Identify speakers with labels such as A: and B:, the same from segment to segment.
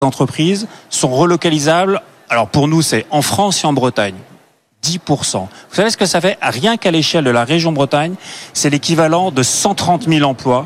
A: entreprises sont relocalisables. Alors pour nous, c'est en France et en Bretagne. 10%. Vous savez ce que ça fait? Rien qu'à l'échelle de la région Bretagne, c'est l'équivalent de 130 000 emplois,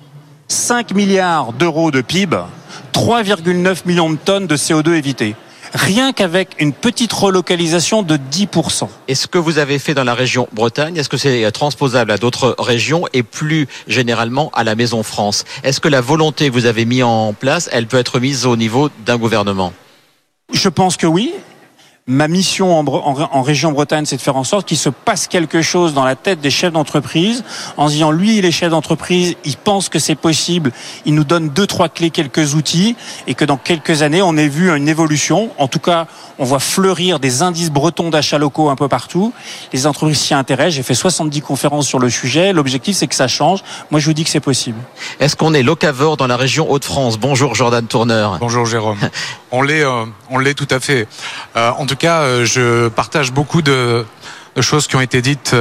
A: 5 milliards d'euros de PIB, 3,9 millions de tonnes de CO2 évitées. Rien qu'avec une petite relocalisation de 10%.
B: Et ce que vous avez fait dans la région Bretagne, est-ce que c'est transposable à d'autres régions et plus généralement à la Maison France? Est-ce que la volonté que vous avez mise en place, elle peut être mise au niveau d'un gouvernement?
A: Je pense que oui. Ma mission en région Bretagne, c'est de faire en sorte qu'il se passe quelque chose dans la tête des chefs d'entreprise, en se disant, lui, les chefs d'entreprise, ils pensent que c'est possible, ils nous donnent 2-3 clés, quelques outils, et que dans quelques années, on ait vu une évolution. En tout cas, on voit fleurir des indices bretons d'achats locaux un peu partout. Les entreprises s'y intéressent. J'ai fait 70 conférences sur le sujet. L'objectif, c'est que ça change. Moi, je vous dis que c'est possible.
B: Est-ce qu'on est locavore dans la région Hauts-de-France? Bonjour Jordan Tourneur.
C: Bonjour Jérôme. On l'est tout à fait. En tout cas, je partage beaucoup de choses qui ont été dites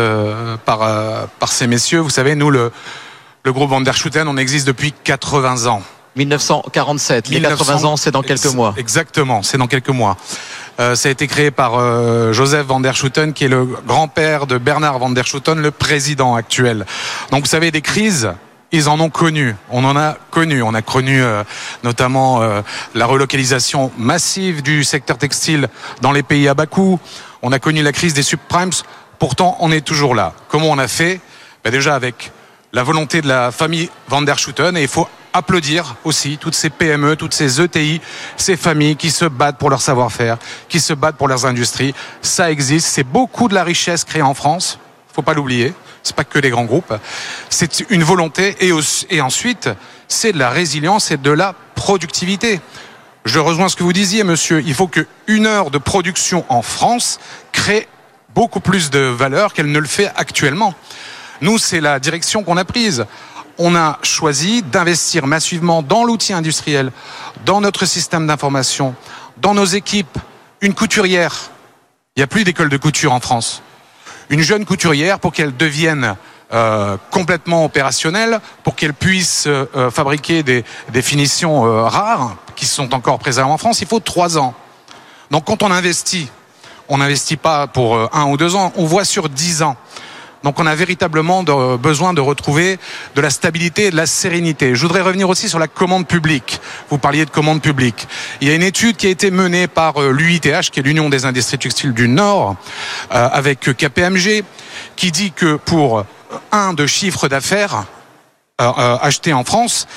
C: par ces messieurs. Vous savez, nous, le groupe Van der Schuten, on existe depuis 80 ans.
B: 1947. Les 80 ans, c'est dans quelques mois.
C: Exactement, c'est dans quelques mois. Ça a été créé par Joseph Van der Schuten, qui est le grand-père de Bernard Van der Schuten, le président actuel. Donc, vous savez, des crises, ils en ont connu. On en a connu. On a connu notamment la relocalisation massive du secteur textile dans les pays à bas coût. On a connu la crise des subprimes. Pourtant, on est toujours là. Comment on a fait? Déjà avec la volonté de la famille Van der Schuten. Et il faut applaudir aussi toutes ces PME, toutes ces ETI, ces familles qui se battent pour leur savoir-faire, qui se battent pour leurs industries. Ça existe. C'est beaucoup de la richesse créée en France. Faut pas l'oublier. C'est pas que les grands groupes. C'est une volonté et ensuite, c'est de la résilience et de la productivité. Je rejoins ce que vous disiez, monsieur. Il faut qu'une heure de production en France crée beaucoup plus de valeur qu'elle ne le fait actuellement. Nous, c'est la direction qu'on a prise. On a choisi d'investir massivement dans l'outil industriel, dans notre système d'information, dans nos équipes. Une couturière. Il n'y a plus d'école de couture en France. Une jeune couturière, pour qu'elle devienne complètement opérationnelle, pour qu'elle puisse fabriquer des finitions rares, qui sont encore préservées en France, il faut 3 ans. Donc quand on n'investit pas pour 1 ou 2 ans, on voit sur 10 ans. Donc on a véritablement besoin de retrouver de la stabilité et de la sérénité. Je voudrais revenir aussi sur la commande publique. Vous parliez de commande publique. Il y a une étude qui a été menée par l'UITH, qui est l'Union des industries textiles du Nord, avec KPMG, qui dit que pour 1 de chiffre d'affaires acheté en France,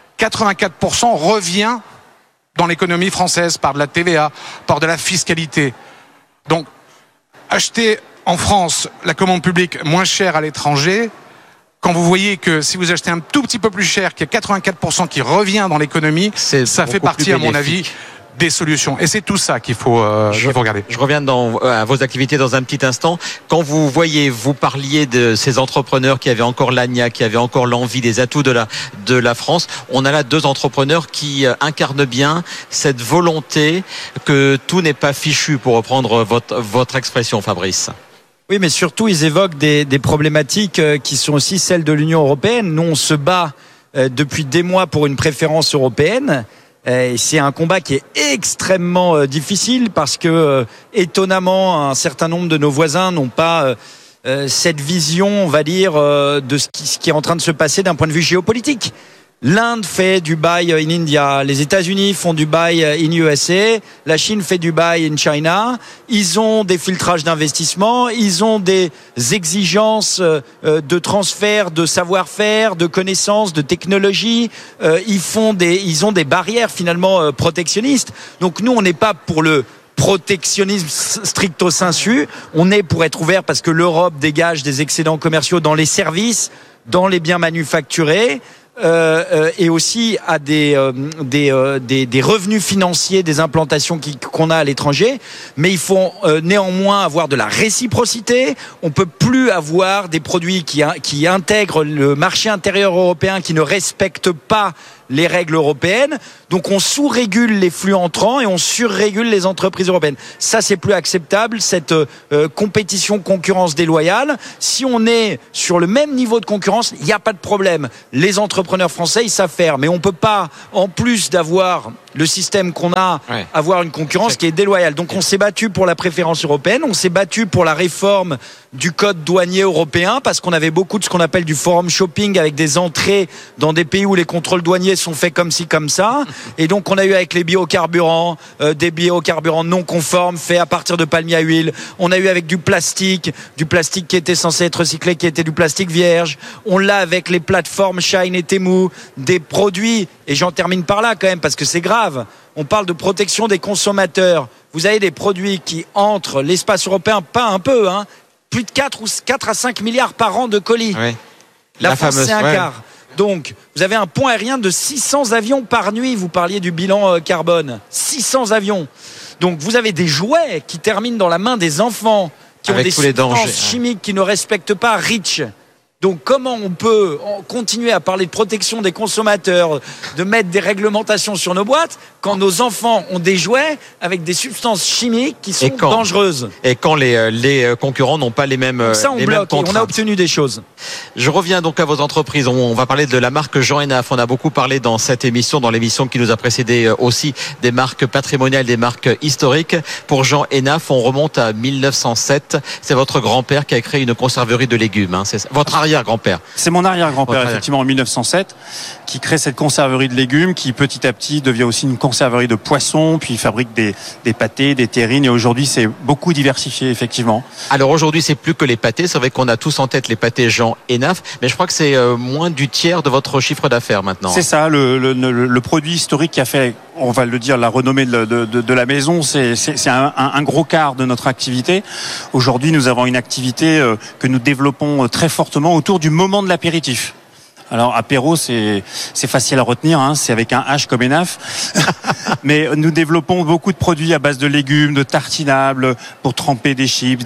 C: 84% revient dans l'économie française par de la TVA, par de la fiscalité. Donc, acheter en France la commande publique moins chère à l'étranger, quand vous voyez que si vous achetez un tout petit peu plus cher, qu'il y a 84% qui revient dans l'économie, ça fait partie, à mon avis, des solutions. Et c'est tout ça qu'il faut regarder.
B: Je reviens à vos activités dans un petit instant. Quand vous parliez de ces entrepreneurs qui avaient encore l'agnac, qui avaient encore l'envie des atouts de la France. On a là 2 entrepreneurs qui incarnent bien cette volonté que tout n'est pas fichu, pour reprendre votre expression, Fabrice.
D: Oui, mais surtout, ils évoquent des problématiques qui sont aussi celles de l'Union européenne. Nous, on se bat depuis des mois pour une préférence européenne. Et c'est un combat qui est extrêmement difficile parce que, étonnamment, un certain nombre de nos voisins n'ont pas cette vision, on va dire, de ce qui est en train de se passer d'un point de vue géopolitique. L'Inde fait du buy in India, les États-Unis font du buy in USA, la Chine fait du buy in China. Ils ont des filtrages d'investissement, ils ont des exigences de transfert de savoir-faire, de connaissances, de technologie. Ils ont des barrières finalement protectionnistes. Donc nous, on n'est pas pour le protectionnisme stricto sensu. On est pour être ouvert parce que l'Europe dégage des excédents commerciaux dans les services, dans les biens manufacturés. Et aussi à des revenus financiers des implantations qu'on a à l'étranger, mais il faut néanmoins avoir de la réciprocité. On peut plus avoir des produits qui intègrent le marché intérieur européen, qui ne respectent pas les règles européennes. Donc on sous-régule les flux entrants et on sur-régule les entreprises européennes. Ça, c'est plus acceptable, cette compétition, concurrence déloyale. Si on est sur le même niveau de concurrence, il n'y a pas de problème. Les entrepreneurs français, ils savent faire. Mais on ne peut pas, en plus d'avoir le système qu'on a, avoir une concurrence qui est déloyale. Donc on s'est battu pour la préférence européenne, on s'est battu pour la réforme du code douanier européen parce qu'on avait beaucoup de ce qu'on appelle du forum shopping avec des entrées dans des pays où les contrôles douaniers sont faits comme ci, comme ça. Et donc on a eu avec les biocarburants, des biocarburants non conformes faits à partir de palmier à huile. On a eu avec du plastique qui était censé être recyclé, qui était du plastique vierge. On l'a avec les plateformes Shine et Temu, des produits, et j'en termine par là quand même parce que c'est grave. On parle de protection des consommateurs. Vous avez des produits qui entrent l'espace européen, pas un peu, hein, plus de 4 à 5 milliards par an de colis. Oui. La France, c'est un quart. Donc, vous avez un pont aérien de 600 avions par nuit. Vous parliez du bilan carbone. 600 avions. Donc, vous avez des jouets qui terminent dans la main des enfants, qui ont des substances chimiques qui ne respectent pas REACH. Donc comment on peut continuer à parler de protection des consommateurs, de mettre des réglementations sur nos boîtes, quand nos enfants ont des jouets avec des substances chimiques qui sont dangereuses.
B: Et quand les concurrents n'ont pas les mêmes contraintes. Ça, on bloque et
D: on a obtenu des choses.
B: Je reviens donc à vos entreprises. On va parler de la marque Jean Hénaf. On a beaucoup parlé dans cette émission, dans l'émission qui nous a précédé aussi, des marques patrimoniales, des marques historiques. Pour Jean Hénaf, on remonte à 1907. C'est votre grand-père qui a créé une conserverie de légumes. Hein. C'est votre arrière-grand-père.
A: C'est mon arrière-grand-père, effectivement, en 1907, qui crée cette conserverie de légumes, qui petit à petit devient aussi une conserverie de poissons, puis il fabrique des pâtés, des terrines, et aujourd'hui c'est beaucoup diversifié, effectivement.
B: Alors aujourd'hui c'est plus que les pâtés, c'est vrai qu'on a tous en tête les pâtés Jean Hénaf, mais je crois que c'est moins du tiers de votre chiffre d'affaires maintenant.
A: C'est ça, le produit historique qui a fait, on va le dire, la renommée de la maison, c'est un gros quart de notre activité. Aujourd'hui nous avons une activité que nous développons très fortement autour du moment de l'apéritif. Alors apéro, c'est facile à retenir, hein, c'est avec un H comme Hénaf. Mais nous développons beaucoup de produits à base de légumes, de tartinables pour tremper des chips,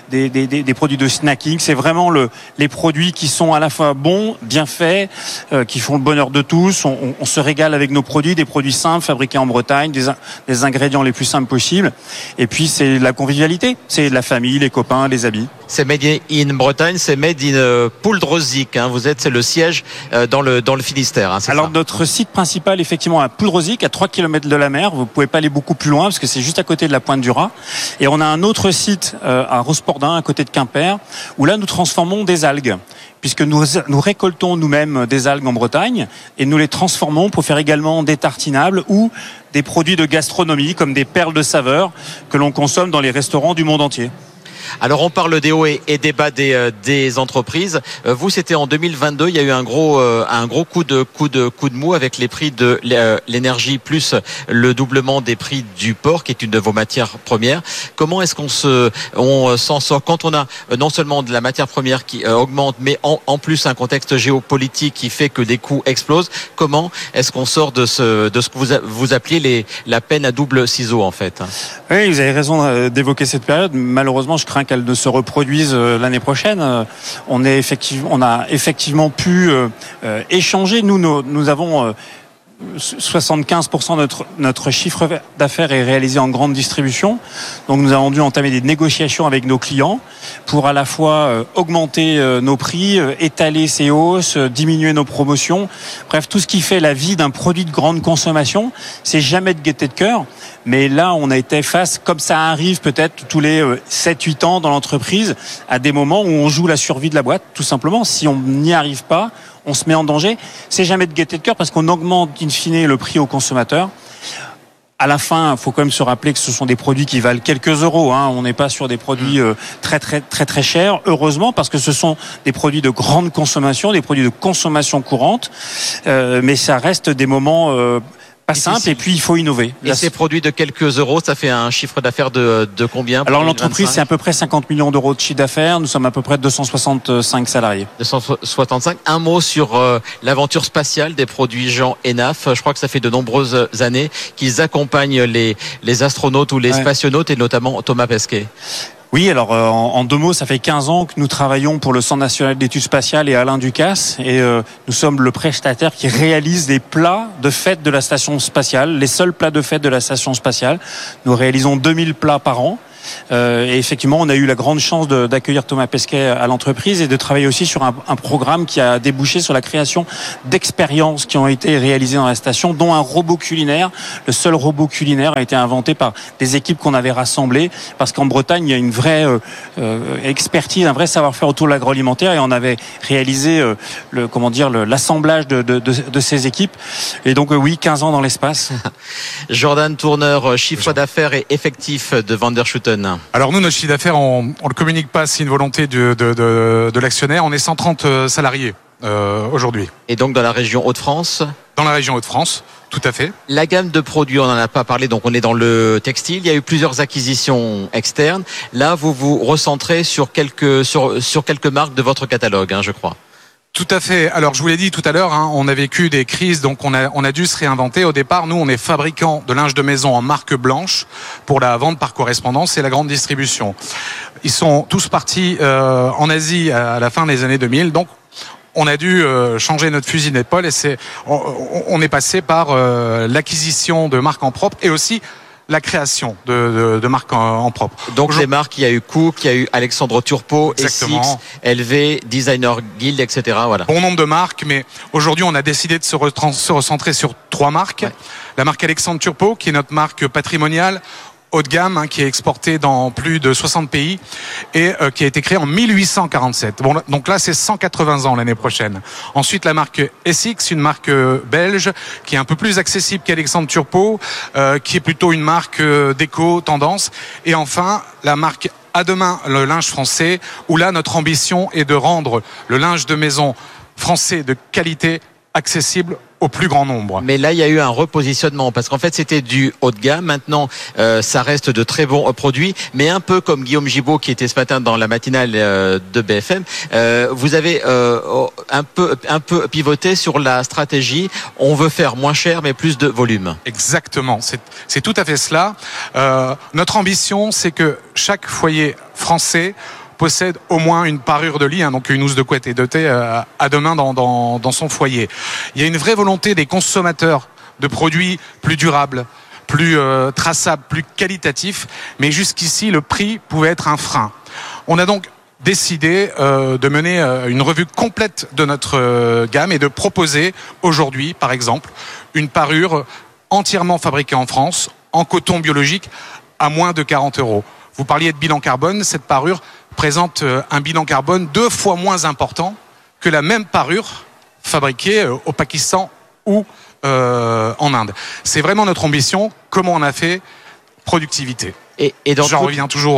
A: des produits de snacking. C'est vraiment les produits qui sont à la fois bons, bien faits, qui font le bonheur de tous. On se régale avec nos produits, des produits simples fabriqués en Bretagne, des ingrédients les plus simples possibles. Et puis c'est la convivialité, c'est la famille, les copains, les amis.
B: C'est made in Bretagne, c'est made in Pouldreuzic. Hein. C'est le siège dans le Finistère. Hein,
A: alors notre site principal, effectivement, à Pouldreuzic, à 3 km de la mer. Vous pouvez pas aller beaucoup plus loin parce que c'est juste à côté de la pointe du Raz. Et on a un autre site à Rospordin, à côté de Quimper, où là nous transformons des algues, puisque nous récoltons nous-mêmes des algues en Bretagne et nous les transformons pour faire également des tartinables ou des produits de gastronomie comme des perles de saveur que l'on consomme dans les restaurants du monde entier.
B: Alors on parle des hauts et des bas des entreprises. Vous, c'était en 2022, il y a eu un gros coup de mou avec les prix de l'énergie plus le doublement des prix du porc, qui est une de vos matières premières. Comment est-ce on s'en sort quand on a non seulement de la matière première qui augmente, mais en plus un contexte géopolitique qui fait que des coûts explosent? Comment est-ce qu'on sort de ce que vous appelez la peine à double ciseau, en fait?
A: Oui, vous avez raison d'évoquer cette période. Malheureusement, je crains qu'elle ne se reproduise l'année prochaine. On a effectivement pu échanger. Nous avons 75% de notre chiffre d'affaires est réalisé en grande distribution. Donc nous avons dû entamer des négociations avec nos clients pour à la fois augmenter nos prix, étaler ces hausses, diminuer nos promotions. Bref, tout ce qui fait la vie d'un produit de grande consommation, c'est jamais de gaieté de cœur. Mais là, on a été face, comme ça arrive peut-être tous les 7-8 ans dans l'entreprise, à des moments où on joue la survie de la boîte, tout simplement. Si on n'y arrive pas, on se met en danger. C'est jamais de gaieté de cœur parce qu'on augmente in fine le prix au consommateur. À la fin, il faut quand même se rappeler que ce sont des produits qui valent quelques euros. Hein. On n'est pas sur des produits très chers. Heureusement, parce que ce sont des produits de grande consommation, des produits de consommation courante. Mais ça reste des moments pas simple, et puis il faut innover.
B: Et ces produits de quelques euros, ça fait un chiffre d'affaires de combien?
A: Alors l'entreprise, c'est à peu près 50 millions d'euros de chiffre d'affaires. Nous sommes à peu près 265 salariés.
B: 265. Un mot sur l'aventure spatiale des produits Jean Hénaf. Je crois que ça fait de nombreuses années qu'ils accompagnent les astronautes ou les spationautes, et notamment Thomas Pesquet.
A: Oui, alors en 2 mots, ça fait 15 ans que nous travaillons pour le Centre national d'études spatiales et Alain Ducasse, et nous sommes le prestataire qui réalise les plats de fête de la station spatiale, les seuls plats de fête de la station spatiale. Nous réalisons 2000 plats par an. Et effectivement, on a eu la grande chance d'accueillir Thomas Pesquet à l'entreprise et de travailler aussi sur un programme qui a débouché sur la création d'expériences qui ont été réalisées dans la station, dont un robot culinaire. Le seul robot culinaire a été inventé par des équipes qu'on avait rassemblées, parce qu'en Bretagne, il y a une vraie expertise, un vrai savoir-faire autour de l'agroalimentaire, et on avait réalisé l'assemblage de ces équipes. Et donc oui, 15 ans dans l'espace.
B: Jordan Tourneur, chiffre d'affaires et effectif de Van der Schuten.
C: Alors nous, notre chiffre d'affaires, on le communique pas, c'est une volonté de l'actionnaire. On est 130 salariés aujourd'hui.
B: Et donc dans la région Hauts-de-France ?
C: Dans la région Hauts-de-France, tout à fait.
B: La gamme de produits, on n'en a pas parlé, donc on est dans le textile. Il y a eu plusieurs acquisitions externes. Là, vous vous recentrez sur quelques marques de votre catalogue, je crois.
C: Tout à fait. Alors, je vous l'ai dit tout à l'heure, on a vécu des crises, donc on a dû se réinventer. Au départ, nous, on est fabricant de linge de maison en marque blanche pour la vente par correspondance et la grande distribution. Ils sont tous partis en Asie à la fin des années 2000, donc on a dû changer notre fusil d'épaule, et on est passé par l'acquisition de marques en propre et aussi la création de marques en propre.
B: Donc les marques, il y a eu Cook, il y a eu Alexandre Turpot,
C: exactement,
B: Essex, LV, Designer Guild, etc. Voilà.
C: Bon nombre de marques, mais aujourd'hui on a décidé de se recentrer sur 3 marques. Ouais. La marque Alexandre Turpot, qui est notre marque patrimoniale, haut de gamme, qui est exportée dans plus de 60 pays et qui a été créée en 1847. Bon, donc là, c'est 180 ans l'année prochaine. Ensuite, la marque Essex, une marque belge qui est un peu plus accessible qu'Alexandre Turpot, qui est plutôt une marque déco, tendance. Et enfin, la marque À Demain, le linge français, où là, notre ambition est de rendre le linge de maison français de qualité accessible au plus grand nombre.
B: Mais là, il y a eu un repositionnement, parce qu'en fait, c'était du haut de gamme. Maintenant, ça reste de très bons produits, mais un peu comme Guillaume Gibaud, qui était ce matin dans la matinale de BFM, vous avez un peu pivoté sur la stratégie. On veut faire moins cher, mais plus de volume.
C: Exactement. C'est tout à fait cela. Notre ambition, c'est que chaque foyer français possède au moins une parure de lit, donc une housse de couette et de thé à demain dans son foyer. Il y a une vraie volonté des consommateurs de produits plus durables, plus traçables, plus qualitatifs, mais jusqu'ici le prix pouvait être un frein. On a donc décidé de mener une revue complète de notre gamme et de proposer aujourd'hui, par exemple, une parure entièrement fabriquée en France, en coton biologique, à moins de 40 €. Vous parliez de bilan carbone, cette parure présente un bilan carbone 2 fois moins important que la même parure fabriquée au Pakistan ou en Inde. C'est vraiment notre ambition. Comment on a fait? Productivité. Et j'en reviens toujours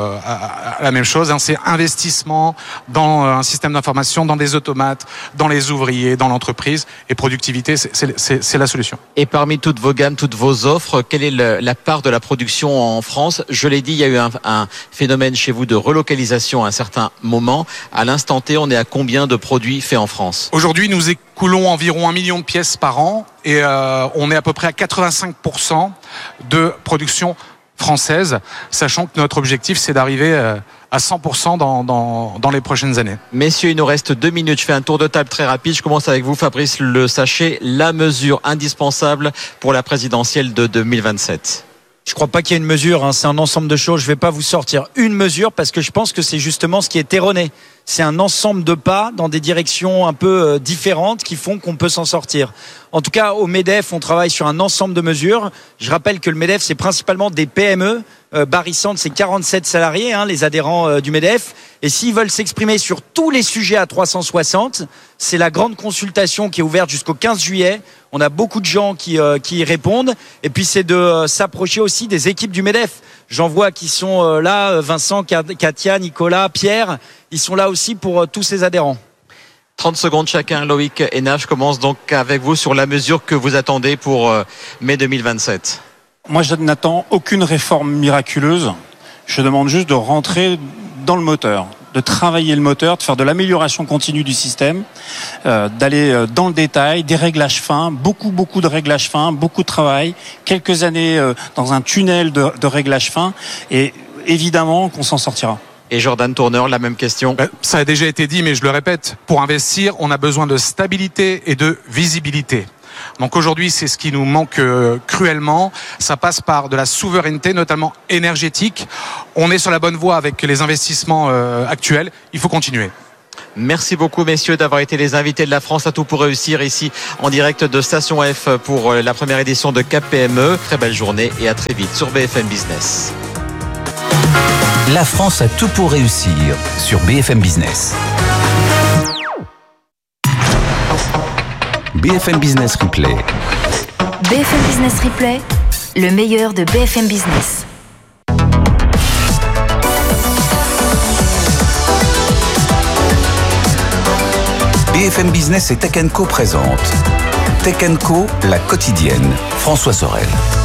C: à la même chose, c'est investissement dans un système d'information, dans des automates, dans les ouvriers, dans l'entreprise, et productivité, c'est la solution.
B: Et parmi toutes vos gammes, toutes vos offres, quelle est la part de la production en France? Je l'ai dit, il y a eu un phénomène chez vous de relocalisation à un certain moment. À l'instant T, on est à combien de produits faits en France?
C: Aujourd'hui, nous écoulons environ 1 million de pièces par an, et on est à peu près à 85% de production française, sachant que notre objectif, c'est d'arriver à 100% dans les prochaines années.
B: Messieurs, il nous reste 2 minutes. Je fais un tour de table très rapide. Je commence avec vous, Fabrice Le Sachet. La mesure indispensable pour la présidentielle de 2027.
D: Je crois pas qu'il y ait une mesure, c'est un ensemble de choses. Je vais pas vous sortir une mesure parce que je pense que c'est justement ce qui est erroné. C'est un ensemble de pas dans des directions un peu différentes qui font qu'on peut s'en sortir. En tout cas, au MEDEF, on travaille sur un ensemble de mesures. Je rappelle que le MEDEF, c'est principalement des PME. Barissante, c'est 47 salariés, les adhérents du MEDEF. Et s'ils veulent s'exprimer sur tous les sujets à 360, c'est la grande consultation qui est ouverte jusqu'au 15 juillet. On a beaucoup de gens qui y répondent. Et puis, c'est de s'approcher aussi des équipes du MEDEF. J'en vois qui sont là, Vincent, Katia, Nicolas, Pierre. Ils sont là aussi pour tous ces adhérents.
B: 30 secondes chacun. Loïc et Naf, je commence donc avec vous sur la mesure que vous attendez pour mai 2027.
A: Moi, je n'attends aucune réforme miraculeuse. Je demande juste de rentrer dans le moteur, de travailler le moteur, de faire de l'amélioration continue du système, d'aller dans le détail, des réglages fins, beaucoup de réglages fins, beaucoup de travail, quelques années dans un tunnel de réglages fins. Et évidemment qu'on s'en sortira.
B: Et Jordan Tourneur, la même question.
C: Ça a déjà été dit, mais je le répète, pour investir, on a besoin de stabilité et de visibilité. Donc aujourd'hui, c'est ce qui nous manque cruellement. Ça passe par de la souveraineté, notamment énergétique. On est sur la bonne voie avec les investissements actuels. Il faut continuer.
B: Merci beaucoup messieurs d'avoir été les invités de la France à tout pour réussir ici en direct de Station F pour la première édition de Cap PME. Très belle journée et à très vite sur BFM Business.
E: La France a tout pour réussir sur BFM Business. BFM Business Replay.
F: BFM Business Replay, le meilleur de BFM Business.
E: BFM Business et Tech & Co présente Tech & Co, la quotidienne. François Sorel.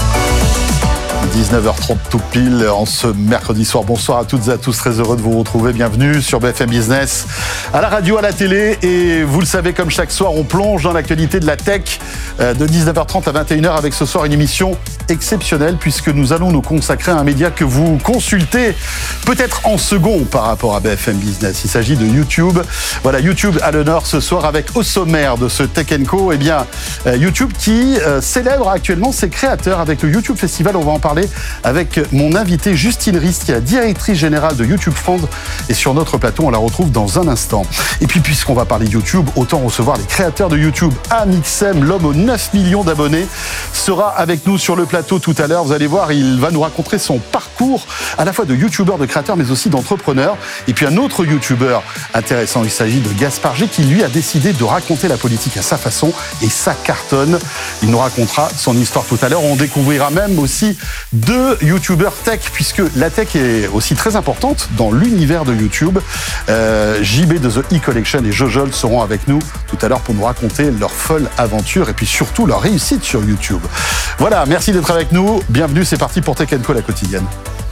G: 19h30 tout pile en ce mercredi soir. Bonsoir à toutes et à tous, très heureux de vous retrouver. Bienvenue sur BFM Business, à la radio, à la télé. Et vous le savez, comme chaque soir, on plonge dans l'actualité de la tech de 19h30 à 21h avec ce soir une émission exceptionnelle puisque nous allons nous consacrer à un média que vous consultez peut-être en second par rapport à BFM Business. Il s'agit de YouTube. Voilà, YouTube à l'honneur ce soir avec au sommaire de ce Tech & Co, YouTube qui célèbre actuellement ses créateurs avec le YouTube Festival. On va en parler avec mon invitée Justine Rist, qui est la directrice générale de YouTube France. Et sur notre plateau, on la retrouve dans un instant. Et puis, puisqu'on va parler YouTube, autant recevoir les créateurs de YouTube. Amixem, l'homme aux 9 millions d'abonnés, sera avec nous sur le plateau tout à l'heure. Vous allez voir, il va nous raconter son parcours à la fois de YouTubeur, de créateur, mais aussi d'entrepreneur. Et puis un autre YouTubeur intéressant, il s'agit de Gaspard G, qui lui a décidé de raconter la politique à sa façon et ça cartonne. Il nous racontera son histoire tout à l'heure. On découvrira même aussi deux YouTubeurs tech, puisque la tech est aussi très importante dans l'univers de YouTube. JB de The E-Collection et Jojol seront avec nous tout à l'heure pour nous raconter leur folle aventure et puis surtout leur réussite sur YouTube. Voilà, merci d'être avec nous. Bienvenue, c'est parti pour Tech & Co, la quotidienne.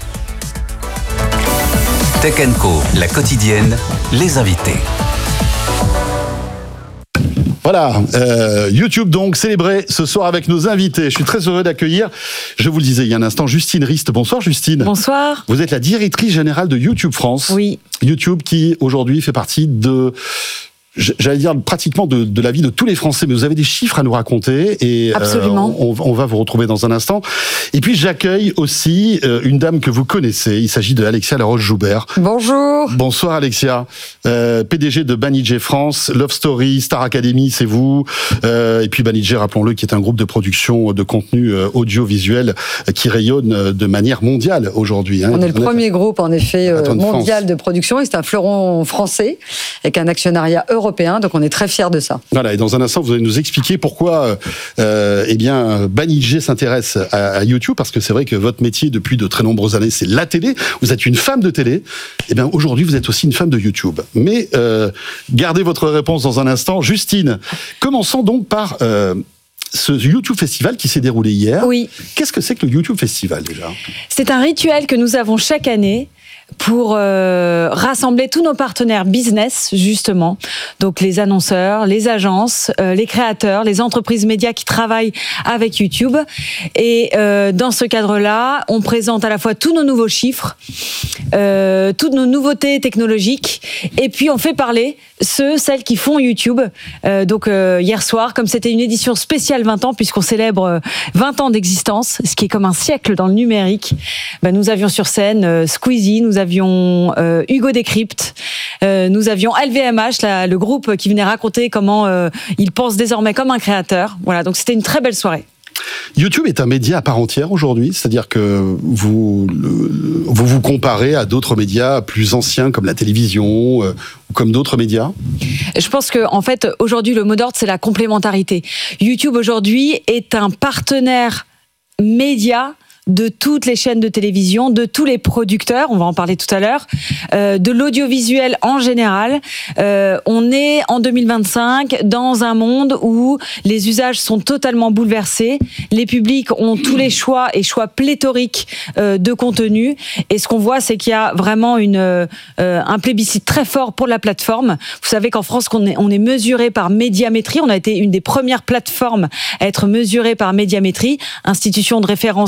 E: Tech & Co, la quotidienne, les invités.
G: Voilà, YouTube donc célébré ce soir avec nos invités. Je suis très heureux d'accueillir, je vous le disais il y a un instant, Justine Rist. Bonsoir Justine.
H: Bonsoir.
G: Vous êtes la directrice générale de YouTube France.
H: Oui.
G: YouTube qui aujourd'hui fait partie de... J'allais dire pratiquement de la vie de tous les Français, mais vous avez des chiffres à nous raconter et
H: absolument.
G: On va vous retrouver dans un instant. Et puis j'accueille aussi une dame que vous connaissez. Il s'agit de Alexia Laroche-Joubert.
H: Bonjour.
G: Bonsoir Alexia, PDG de Banijay France, Love Story, Star Academy, c'est vous. Et puis Banijay, rappelons-le, qui est un groupe de production de contenu audiovisuel qui rayonne de manière mondiale aujourd'hui.
H: On est le premier groupe en effet mondial de production et c'est un fleuron français avec un actionnariat européen, donc on est très fiers de ça.
G: Voilà, et dans un instant, vous allez nous expliquer pourquoi Banijay s'intéresse à YouTube, parce que c'est vrai que votre métier depuis de très nombreuses années, c'est la télé. Vous êtes une femme de télé. Et bien aujourd'hui, vous êtes aussi une femme de YouTube. Mais gardez votre réponse dans un instant. Justine, commençons donc par ce YouTube Festival qui s'est déroulé hier.
H: Oui.
G: Qu'est-ce que c'est que le YouTube Festival déjà ?
H: C'est un rituel que nous avons chaque année pour rassembler tous nos partenaires business, justement. Donc les annonceurs, les agences, les créateurs, les entreprises médias qui travaillent avec YouTube. Et dans ce cadre-là, on présente à la fois tous nos nouveaux chiffres, toutes nos nouveautés technologiques, et puis on fait parler celles qui font YouTube. Donc hier soir, comme c'était une édition spéciale 20 ans, puisqu'on célèbre 20 ans d'existence, ce qui est comme un siècle dans le numérique, nous avions sur scène Squeezie, nous avions Hugo Décrypte, nous avions LVMH, le groupe qui venait raconter comment il pense désormais comme un créateur. Voilà, donc c'était une très belle soirée.
G: YouTube est un média à part entière aujourd'hui, c'est-à-dire que vous comparez à d'autres médias plus anciens comme la télévision ou comme d'autres médias ?
H: Je pense que en fait aujourd'hui le mot d'ordre c'est la complémentarité. YouTube aujourd'hui est un partenaire média de toutes les chaînes de télévision, de tous les producteurs, on va en parler tout à l'heure, de l'audiovisuel en général. On est en 2025 dans un monde où les usages sont totalement bouleversés, les publics ont tous les choix et choix pléthoriques de contenu, et ce qu'on voit c'est qu'il y a vraiment un plébiscite très fort pour la plateforme. Vous savez qu'en France on est mesuré par Médiamétrie, on a été une des premières plateformes à être mesurée par Médiamétrie, institution de référence tiers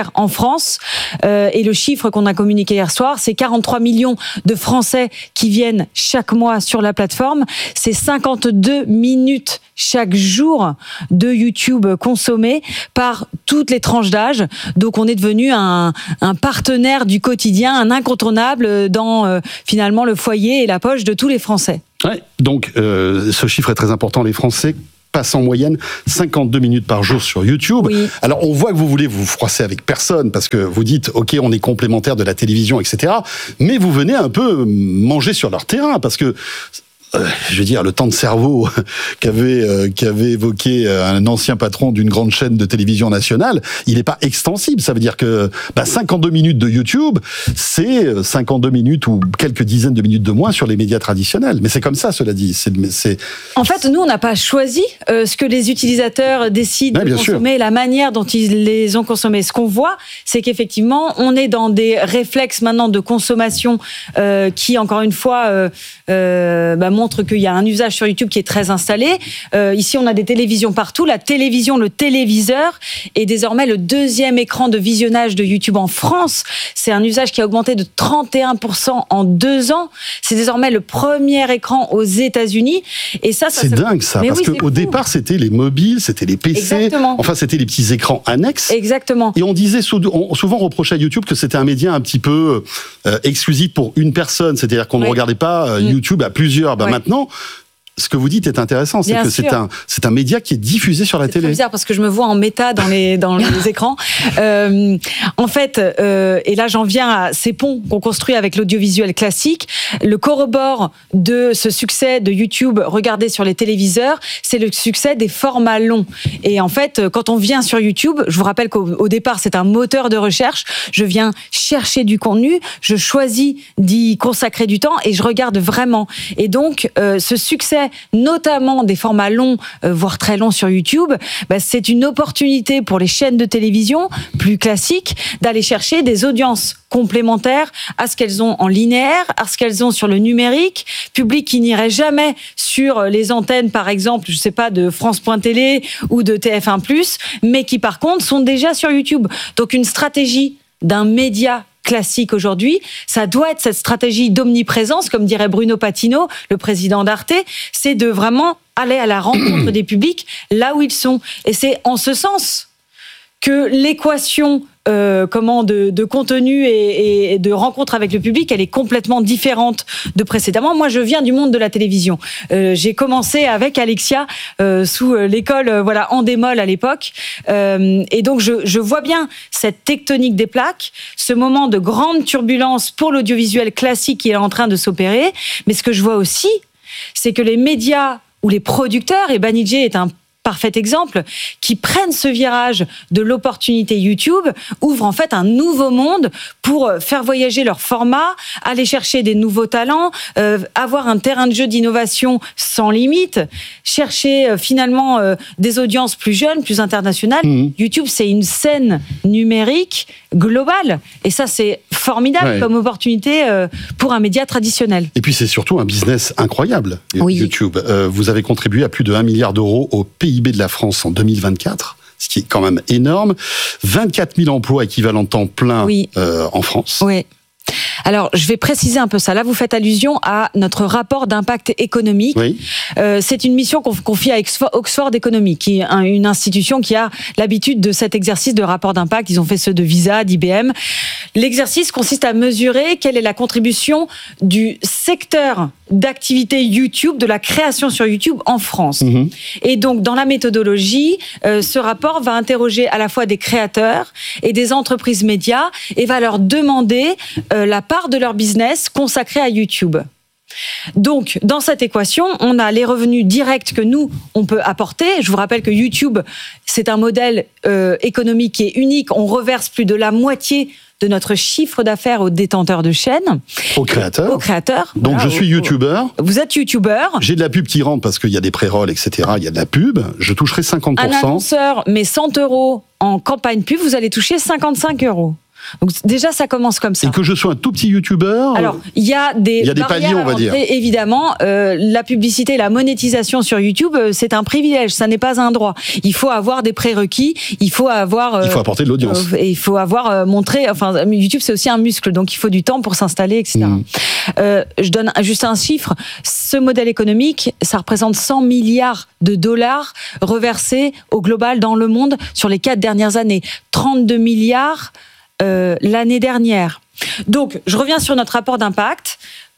H: faire en France. Et le chiffre qu'on a communiqué hier soir, c'est 43 millions de Français qui viennent chaque mois sur la plateforme. C'est 52 minutes chaque jour de YouTube consommé par toutes les tranches d'âge. Donc on est devenu un partenaire du quotidien, un incontournable dans finalement le foyer et la poche de tous les Français.
G: Ouais, donc ce chiffre est très important. Les Français passent en moyenne 52 minutes par jour sur YouTube.
H: Oui.
G: Alors on voit que vous voulez vous froisser avec personne parce que vous dites ok, on est complémentaire de la télévision, etc. Mais vous venez un peu manger sur leur terrain parce que je veux dire, le temps de cerveau qu'avait évoqué un ancien patron d'une grande chaîne de télévision nationale, il n'est pas extensible. Ça veut dire que 52 minutes de YouTube, c'est 52 minutes ou quelques dizaines de minutes de moins sur les médias traditionnels. Mais c'est comme ça, cela dit.
H: En fait, nous, on n'a pas choisi ce que les utilisateurs décident de consommer, la manière dont ils les ont consommés. Ce qu'on voit, c'est qu'effectivement, on est dans des réflexes maintenant de consommation qui, encore une fois, montre qu'il y a un usage sur YouTube qui est très installé. Ici, on a des télévisions partout. La télévision, le téléviseur est désormais le deuxième écran de visionnage de YouTube en France. C'est un usage qui a augmenté de 31% en 2 ans. C'est désormais le premier écran aux États-Unis. Et ça
G: c'est dingue, ça. Parce qu'au départ, c'était les mobiles, c'était les PC.
H: Exactement.
G: Enfin, c'était les petits écrans annexes.
H: Exactement.
G: Et on disait souvent reprochait à YouTube que c'était un média un petit peu exclusif pour une personne. C'est-à-dire qu'on ne regardait pas YouTube à plusieurs. Maintenant, ce que vous dites est intéressant, c'est que c'est un média qui est diffusé sur la télé.
H: C'est bizarre parce que je me vois en méta dans les écrans. En fait, et là j'en viens à ces ponts qu'on construit avec l'audiovisuel classique. Le corrobore de ce succès de YouTube regardé sur les téléviseurs, c'est le succès des formats longs. Et en fait, quand on vient sur YouTube, je vous rappelle qu'au départ c'est un moteur de recherche. Je viens chercher du contenu, je choisis d'y consacrer du temps et je regarde vraiment. Et donc, ce succès notamment des formats longs, voire très longs sur YouTube, c'est une opportunité pour les chaînes de télévision plus classiques d'aller chercher des audiences complémentaires à ce qu'elles ont en linéaire, à ce qu'elles ont sur le numérique, public qui n'irait jamais sur les antennes, par exemple, je sais pas, de France.tv ou de TF1+, mais qui par contre sont déjà sur YouTube. Donc une stratégie d'un média classique aujourd'hui, ça doit être cette stratégie d'omniprésence, comme dirait Bruno Patino, le président d'Arte, c'est de vraiment aller à la rencontre des publics là où ils sont. Et c'est en ce sens que l'équation de contenu et de rencontre avec le public, elle est complètement différente de précédemment. Moi, je viens du monde de la télévision. J'ai commencé avec Alexia sous l'école Endemol à l'époque. Et donc, je vois bien cette tectonique des plaques, ce moment de grande turbulence pour l'audiovisuel classique qui est en train de s'opérer. Mais ce que je vois aussi, c'est que les médias ou les producteurs, et Banijé est un parfait exemple, qui prennent ce virage de l'opportunité YouTube, ouvrent en fait un nouveau monde pour faire voyager leur format, aller chercher des nouveaux talents, avoir un terrain de jeu d'innovation sans limite, chercher finalement des audiences plus jeunes, plus internationales. YouTube, c'est une scène numérique globale. Et ça, c'est formidable comme opportunité pour un média traditionnel.
G: Et puis, c'est surtout un business incroyable, YouTube. Vous avez contribué à plus de 1 milliard d'euros au PIB de la France en 2024, ce qui est quand même énorme. 24 000 emplois équivalents temps plein en France.
H: Oui. Alors, je vais préciser un peu ça. Là, vous faites allusion à notre rapport d'impact économique. Oui. C'est une mission qu'on confie à Oxford Economics, qui est une institution qui a l'habitude de cet exercice de rapport d'impact. Ils ont fait ceux de Visa, d'IBM. L'exercice consiste à mesurer quelle est la contribution du secteur d'activité YouTube, de la création sur YouTube en France. Et donc, dans la méthodologie, ce rapport va interroger à la fois des créateurs et des entreprises médias et va leur demander la part de leur business consacrée à YouTube. Donc, dans cette équation, on a les revenus directs que nous, on peut apporter. Je vous rappelle que YouTube, c'est un modèle économique qui est unique. On reverse plus de la moitié de notre chiffre d'affaires aux détenteurs de chaînes. Aux créateurs.
G: Donc, je suis youtubeur.
H: Vous êtes youtubeur.
G: J'ai de la pub qui rentre parce qu'il y a des pré-rolls, etc. Il y a de la pub. Je toucherai 50%.
H: Un annonceur met 100 € en campagne pub, vous allez toucher 55 €. Donc déjà, ça commence comme ça.
G: Et que je sois un tout petit youtubeur.
H: Alors, il y a des
G: paliers, on va dire.
H: Évidemment, la publicité, la monétisation sur YouTube, c'est un privilège, ça n'est pas un droit. Il faut avoir des prérequis, il faut
G: apporter de l'audience.
H: Et il faut avoir montré. Enfin, YouTube, c'est aussi un muscle, donc il faut du temps pour s'installer, etc. Je donne juste un chiffre. Ce modèle économique, ça représente 100 milliards de dollars reversés au global dans le monde sur les 4 dernières années. 32 milliards l'année dernière. Donc, je reviens sur notre rapport d'impact.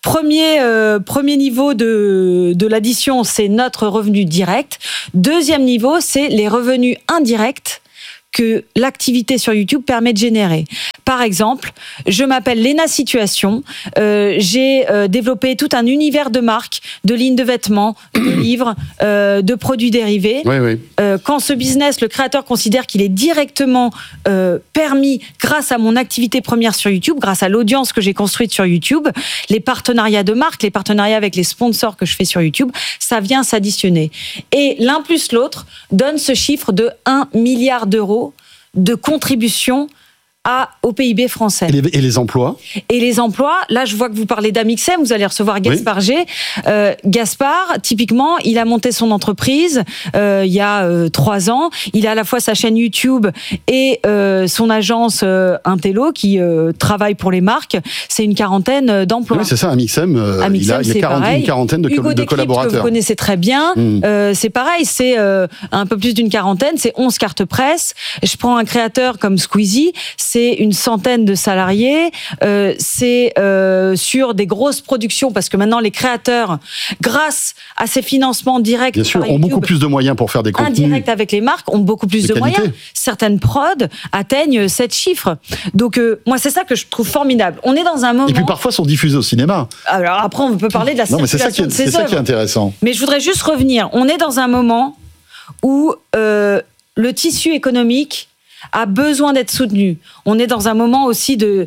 H: Premier niveau de l'addition, c'est notre revenu direct. Deuxième niveau, c'est les revenus indirects que l'activité sur YouTube permet de générer. Par exemple, je m'appelle Léna Situation, j'ai développé tout un univers de marques, de lignes de vêtements, de livres, de produits dérivés.
G: Oui.
H: Quand ce business, le créateur considère qu'il est directement permis grâce à mon activité première sur YouTube, grâce à l'audience que j'ai construite sur YouTube, les partenariats de marques, les partenariats avec les sponsors que je fais sur YouTube, ça vient s'additionner. Et l'un plus l'autre donne ce chiffre de 1 milliard d'euros de contribution au PIB français.
G: Et les emplois ?
H: Et les emplois, là je vois que vous parlez d'Amixem, vous allez recevoir Gaspard G. Gaspard, typiquement, il a monté son entreprise il y a 3 ans. Il a à la fois sa chaîne YouTube et son agence Intello qui travaille pour les marques. C'est une quarantaine d'emplois.
G: Oui, c'est ça, Amixem, il y a une quarantaine de collaborateurs. Que vous
H: connaissez très bien. C'est pareil, c'est un peu plus d'une quarantaine, c'est 11 cartes presse. Je prends un créateur comme Squeezie, c'est une centaine de salariés, c'est sur des grosses productions, parce que maintenant les créateurs, grâce à ces financements directs,
G: bien sûr, ont beaucoup plus de moyens pour faire des contenus
H: indirects avec les marques, ont beaucoup plus de moyens. Certaines prods atteignent 7 chiffres. Donc moi c'est ça que je trouve formidable. On est dans un moment.
G: Et puis parfois sont diffusés au cinéma.
H: Alors après on peut parler de la circulation de ces œuvres.
G: C'est ça qui est intéressant.
H: Mais je voudrais juste revenir. On est dans un moment où le tissu économique a besoin d'être soutenu. On est dans un moment aussi de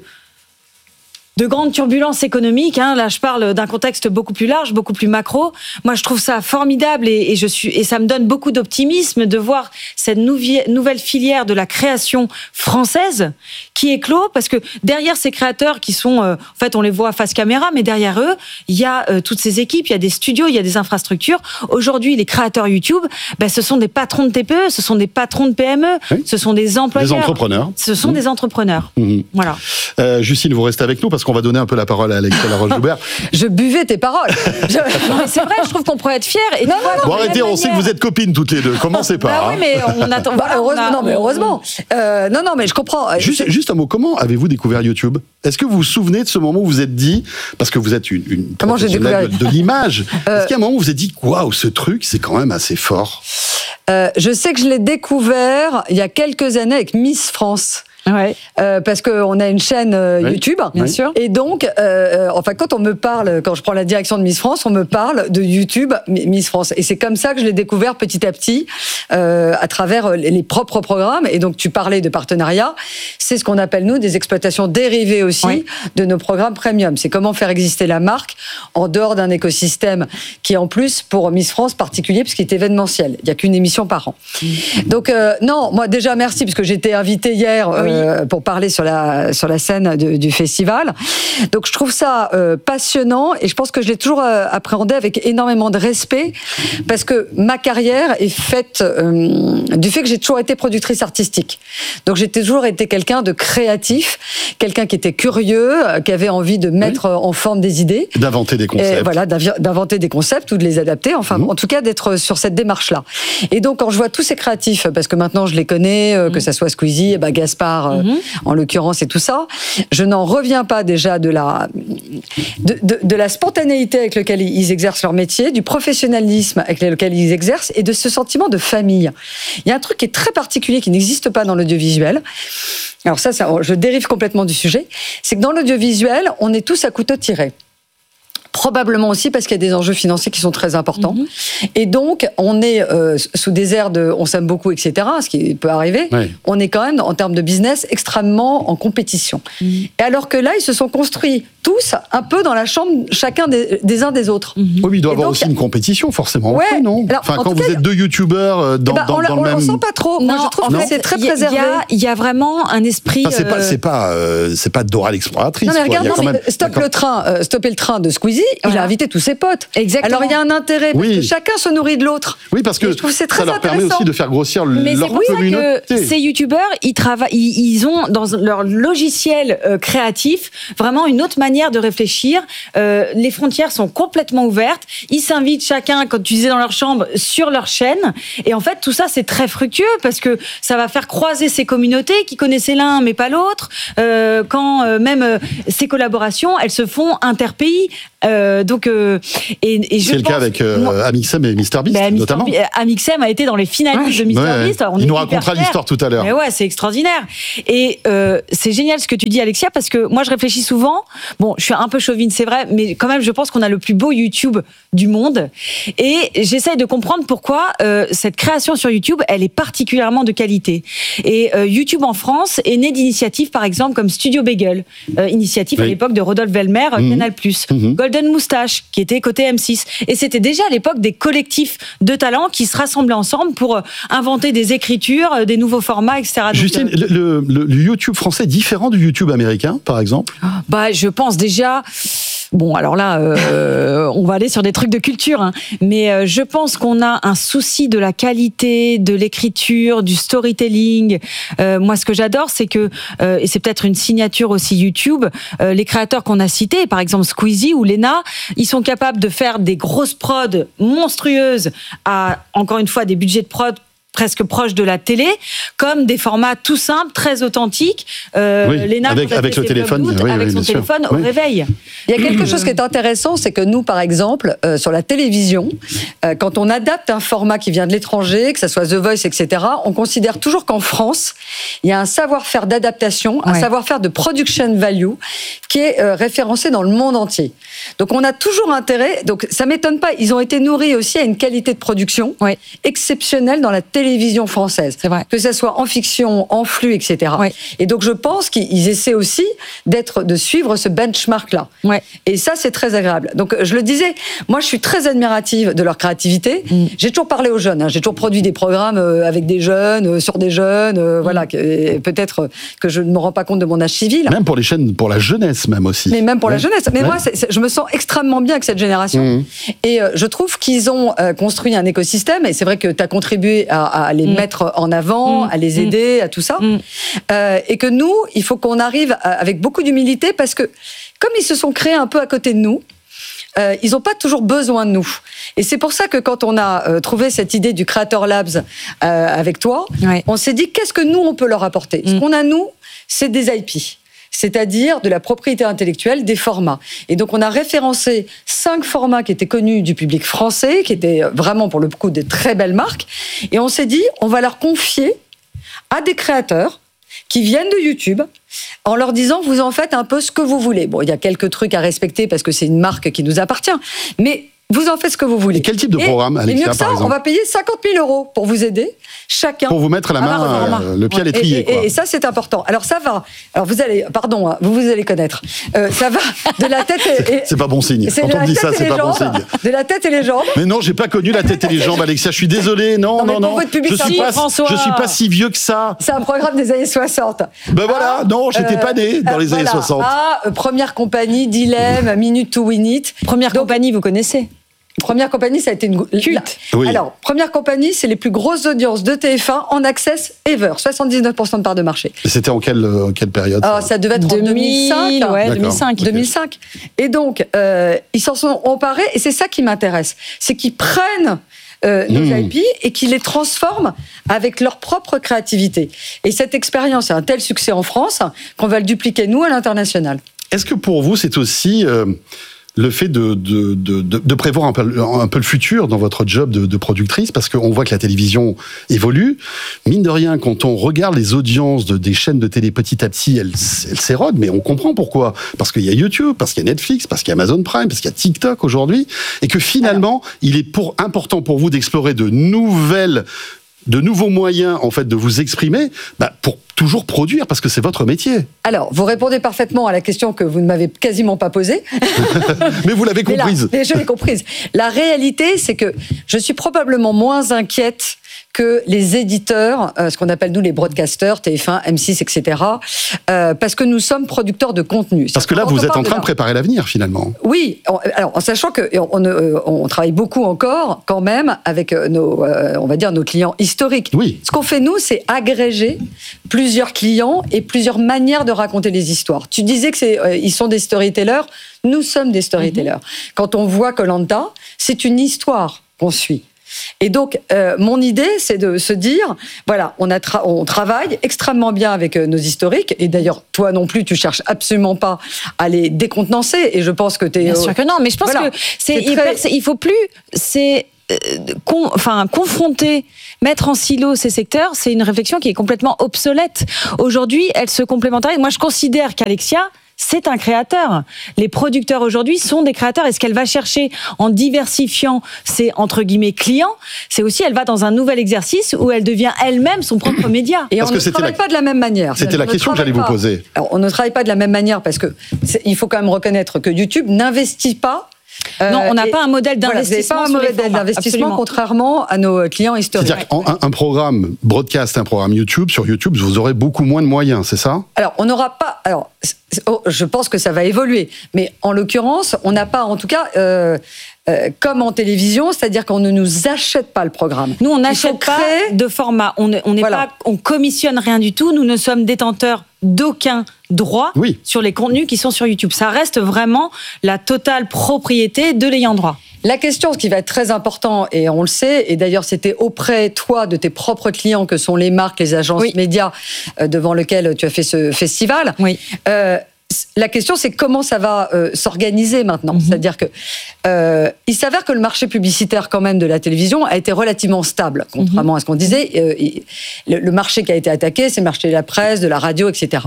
H: grandes turbulences économiques. Là, je parle d'un contexte beaucoup plus large, beaucoup plus macro. Moi, je trouve ça formidable et ça me donne beaucoup d'optimisme de voir cette nouvelle filière de la création française qui éclot, parce que derrière ces créateurs qui sont, en fait, on les voit face caméra, mais derrière eux, il y a toutes ces équipes, il y a des studios, il y a des infrastructures. Aujourd'hui, les créateurs YouTube, ce sont des patrons de TPE, ce sont des patrons de PME, ce sont des employeurs. Des entrepreneurs. Ce sont des entrepreneurs. Voilà.
G: Justine, vous restez avec nous parce qu'on va donner un peu la parole à Alexia Laroche-Joubert.
I: Je buvais tes paroles.
H: Non, mais c'est vrai, je trouve qu'on pourrait être fiers. Et
G: bon, arrêtez, on sait que vous êtes copines toutes les deux. Commencez pas.
H: Oui, mais on attend.
I: Heureusement. Non, mais je comprends.
G: Juste un mot. Comment avez-vous découvert YouTube ? Est-ce que vous vous souvenez de ce moment où vous êtes dit, parce que vous êtes une professionnelle de l'image, est-ce qu'il y a un moment où vous vous êtes dit, waouh, ce truc, c'est quand même assez fort ?
I: Je sais que je l'ai découvert il y a quelques années avec Miss France.
H: Ouais.
I: Parce qu'on a une chaîne YouTube, bien sûr. Et donc, quand je prends la direction de Miss France, on me parle de YouTube Miss France. Et c'est comme ça que je l'ai découvert petit à petit, à travers les propres programmes. Et donc, tu parlais de partenariat. C'est ce qu'on appelle, nous, des exploitations dérivées aussi de nos programmes premium. C'est comment faire exister la marque en dehors d'un écosystème qui est en plus, pour Miss France, particulier, parce qu'il est événementiel. Il n'y a qu'une émission par an. Donc, non, moi, déjà, merci, parce que j'étais invitée hier pour parler sur la scène du festival. Donc je trouve ça passionnant et je pense que je l'ai toujours appréhendé avec énormément de respect parce que ma carrière est faite du fait que j'ai toujours été productrice artistique. Donc j'ai toujours été quelqu'un de créatif, quelqu'un qui était curieux, qui avait envie de mettre en forme des idées.
G: D'inventer des concepts.
I: Et voilà, d'inventer des concepts ou de les adapter. Enfin, en tout cas, d'être sur cette démarche-là. Et donc quand je vois tous ces créatifs, parce que maintenant je les connais, que ça soit Squeezie, Gaspard, en l'occurrence, et tout ça, je n'en reviens pas déjà de la spontanéité avec laquelle ils exercent leur métier, du professionnalisme avec lequel ils exercent, et de ce sentiment de famille. Il y a un truc qui est très particulier, qui n'existe pas dans l'audiovisuel. Alors je dérive complètement du sujet, c'est que dans l'audiovisuel, on est tous à couteau tiré. Probablement aussi parce qu'il y a des enjeux financiers qui sont très importants. Et donc, on est sous des airs de on s'aime beaucoup, etc., ce qui peut arriver. Oui. On est quand même, en termes de business, extrêmement en compétition. Et alors que là, ils se sont construits tous un peu dans la chambre, chacun des uns des autres.
G: Oui, mais il doit y avoir aussi une compétition, forcément. Ouais, non alors, quand vous êtes deux youtubeurs dans le même...
I: On sent pas trop.
H: Non,
I: moi, je trouve que c'est très préservé.
H: Il y a vraiment un esprit...
G: C'est pas Dora l'exploratrice.
I: Non, mais regarde, Stopper le train de Squeezie, il a invité tous ses potes.
H: Exactement.
I: Alors il y a un intérêt, parce que chacun se nourrit de l'autre.
G: Oui, parce que ça leur permet aussi de faire grossir leur communauté.
H: Que ces youtubeurs, ils ont dans leur logiciel créatif vraiment une autre manière de réfléchir. Les frontières sont complètement ouvertes. Ils s'invitent chacun, quand tu disais dans leur chambre, sur leur chaîne. Et en fait, tout ça, c'est très fructueux parce que ça va faire croiser ces communautés qui connaissaient l'un mais pas l'autre. Quand même ces collaborations, elles se font interpays. Donc, et
G: c'est le cas avec Amixem et MrBeast, notamment.
H: Amixem a été dans les finalistes de MrBeast.
G: Il nous racontera l'histoire tout à l'heure.
H: Mais ouais, c'est extraordinaire. Et c'est génial ce que tu dis, Alexia, parce que moi, je réfléchis souvent. Bon, je suis un peu chauvine, c'est vrai, mais quand même, je pense qu'on a le plus beau YouTube du monde. Et j'essaye de comprendre pourquoi cette création sur YouTube, elle est particulièrement de qualité. Et YouTube en France est né d'initiatives, par exemple, comme Studio Bagel, initiative à l'époque de Rodolphe Velmer, Canal+. Golden Moustache, qui était côté M6. Et c'était déjà à l'époque des collectifs de talents qui se rassemblaient ensemble pour inventer des écritures, des nouveaux formats, etc.
G: Justine, le YouTube français est différent du YouTube américain, par exemple ?
H: Je pense déjà... Bon, alors là, on va aller sur des trucs de culture, hein. Mais je pense qu'on a un souci de la qualité, de l'écriture, du storytelling. Moi, ce que j'adore, c'est que, et c'est peut-être une signature aussi YouTube, les créateurs qu'on a cités, par exemple Squeezie ou Lena, ils sont capables de faire des grosses prods monstrueuses à, encore une fois, des budgets de prod presque proche de la télé, comme des formats tout simples, très authentiques. Léna,
G: avec le téléphone,
H: avec son téléphone au réveil.
I: Il y a quelque chose qui est intéressant, c'est que nous, par exemple, sur la télévision, quand on adapte un format qui vient de l'étranger, que ce soit The Voice, etc., on considère toujours qu'en France, il y a un savoir-faire d'adaptation, un savoir-faire de production value qui est référencé dans le monde entier. Donc on a toujours intérêt, donc ça m'étonne pas, ils ont été nourris aussi à une qualité de production exceptionnelle dans la télévision française.
H: C'est vrai.
I: Que ce soit en fiction, en flux, etc. Et donc je pense qu'ils essaient aussi de suivre ce benchmark-là. Et ça, c'est très agréable. Donc je le disais, moi je suis très admirative de leur créativité. J'ai toujours parlé aux jeunes, j'ai toujours produit des programmes avec des jeunes, sur des jeunes, voilà, peut-être que je ne me rends pas compte de mon âge civil.
G: Même pour les chaînes, pour la jeunesse même aussi.
I: Mais même pour la jeunesse. Mais moi, je me sens extrêmement bien avec cette génération. Et je trouve qu'ils ont construit un écosystème, et c'est vrai que tu as contribué à les mettre en avant, à les aider, à tout ça. Et que nous, il faut qu'on arrive avec beaucoup d'humilité, parce que comme ils se sont créés un peu à côté de nous, ils n'ont pas toujours besoin de nous. Et c'est pour ça que quand on a trouvé cette idée du Creator Labs avec toi, on s'est dit, qu'est-ce que nous, on peut leur apporter ? Ce qu'on a, nous, c'est des IP. C'est-à-dire de la propriété intellectuelle, des formats. Et donc on a référencé 5 formats qui étaient connus du public français, qui étaient vraiment pour le coup des très belles marques, et on s'est dit, on va leur confier à des créateurs qui viennent de YouTube, en leur disant, vous en faites un peu ce que vous voulez. Bon, il y a quelques trucs à respecter parce que c'est une marque qui nous appartient, mais vous en faites ce que vous voulez.
G: Et quel type de programme, Alexia,
I: mieux que ça,
G: par exemple ?
I: On va payer 50 000 € pour vous aider, chacun.
G: Pour vous mettre la main, le pied à l'étrier.
I: Et ça, c'est important. Alors, ça va. Alors, vous allez, pardon, vous allez connaître. Ça va de la tête et...
G: C'est pas bon signe. Quand on dit ça, c'est pas bon signe.
I: De la tête et les jambes.
G: Mais non, j'ai pas connu la tête et les jambes, Alexia. Je suis désolé. Non. Je suis pas si vieux que ça.
I: C'est un programme des années 60.
G: Ben voilà, non, j'étais pas né dans les années 60.
I: Première compagnie, Dilemme, Minute to Win It.
H: Première compagnie, vous connaissez ?
I: Première compagnie, ça a été une culte.
G: Oui.
I: Alors, Première compagnie, c'est les plus grosses audiences de TF1 en access ever. 79% de part de marché.
G: Et c'était en quelle période
I: ça devait être en 2005.
H: Ouais, 2005.
I: 2005. Et donc, ils s'en sont emparés, et c'est ça qui m'intéresse. C'est qu'ils prennent nos IP et qu'ils les transforment avec leur propre créativité. Et cette expérience a un tel succès en France qu'on va le dupliquer, nous, à l'international.
G: Est-ce que pour vous, c'est aussi... le fait de prévoir un peu le futur dans votre job de productrice, parce qu'on voit que la télévision évolue. Mine de rien, quand on regarde les audiences des chaînes de télé petit à petit, elles s'érodent, mais on comprend pourquoi. Parce qu'il y a YouTube, parce qu'il y a Netflix, parce qu'il y a Amazon Prime, parce qu'il y a TikTok aujourd'hui, et que finalement, il est important pour vous d'explorer de nouveaux moyens, en fait, de vous exprimer, pour toujours produire, parce que c'est votre métier.
I: Alors, vous répondez parfaitement à la question que vous ne m'avez quasiment pas posée.
G: Mais vous l'avez comprise.
I: Mais je l'ai comprise. La réalité, c'est que je suis probablement moins inquiète que les éditeurs, ce qu'on appelle nous les broadcasters, TF1, M6, etc., parce que nous sommes producteurs de contenu.
G: Parce que là, vous êtes en train de préparer l'avenir, finalement.
I: Oui, alors en sachant qu'on travaille beaucoup encore, quand même, avec on va dire nos clients historiques.
G: Oui.
I: Ce qu'on fait, nous, c'est agréger plusieurs clients et plusieurs manières de raconter les histoires. Tu disais que ils sont des storytellers, nous sommes des storytellers. Quand on voit Koh-Lanta, c'est une histoire qu'on suit. Et donc, mon idée, c'est de se dire, voilà, on travaille extrêmement bien avec nos historiques, et d'ailleurs, toi non plus, tu cherches absolument pas à les décontenancer, et je pense que tu es...
H: Bien sûr que non, mais je pense que il faut plus... confronter, mettre en silo ces secteurs, c'est une réflexion qui est complètement obsolète. Aujourd'hui, elle se complémentarise. Moi, je considère qu'Alexia, c'est un créateur. Les producteurs aujourd'hui sont des créateurs, et ce qu'elle va chercher en diversifiant ses, entre guillemets, clients, c'est aussi, elle va dans un nouvel exercice où elle devient elle-même son propre média.
I: Et on ne travaille pas de la même manière.
G: C'était la question que j'allais vous poser.
I: Alors, on ne travaille pas de la même manière parce que il faut quand même reconnaître que YouTube n'investit pas.
H: Non, on n'a pas un modèle d'investissement.
I: Voilà, pas un modèle d'investissement, contrairement à nos clients historiques.
G: C'est-à-dire qu'un programme broadcast, un programme YouTube, sur YouTube, vous aurez beaucoup moins de moyens, c'est ça ?
I: Alors, on n'aura pas... Alors, je pense que ça va évoluer. Mais en l'occurrence, on n'a pas, en tout cas... comme en télévision, c'est-à-dire qu'on ne nous achète pas le programme.
H: Nous, on n'achète pas de format. On commissionne rien du tout. Nous ne sommes détenteurs d'aucun droit sur les contenus qui sont sur YouTube. Ça reste vraiment la totale propriété de l'ayant droit.
I: La question, ce qui va être très important, et on le sait, et d'ailleurs c'était auprès, toi, de tes propres clients, que sont les marques, les agences médias, devant lesquelles tu as fait ce festival.
H: Oui.
I: La question, c'est comment ça va s'organiser maintenant. C'est-à-dire que il s'avère que le marché publicitaire, quand même, de la télévision a été relativement stable, contrairement à ce qu'on disait. Le marché qui a été attaqué, c'est le marché de la presse, de la radio, etc.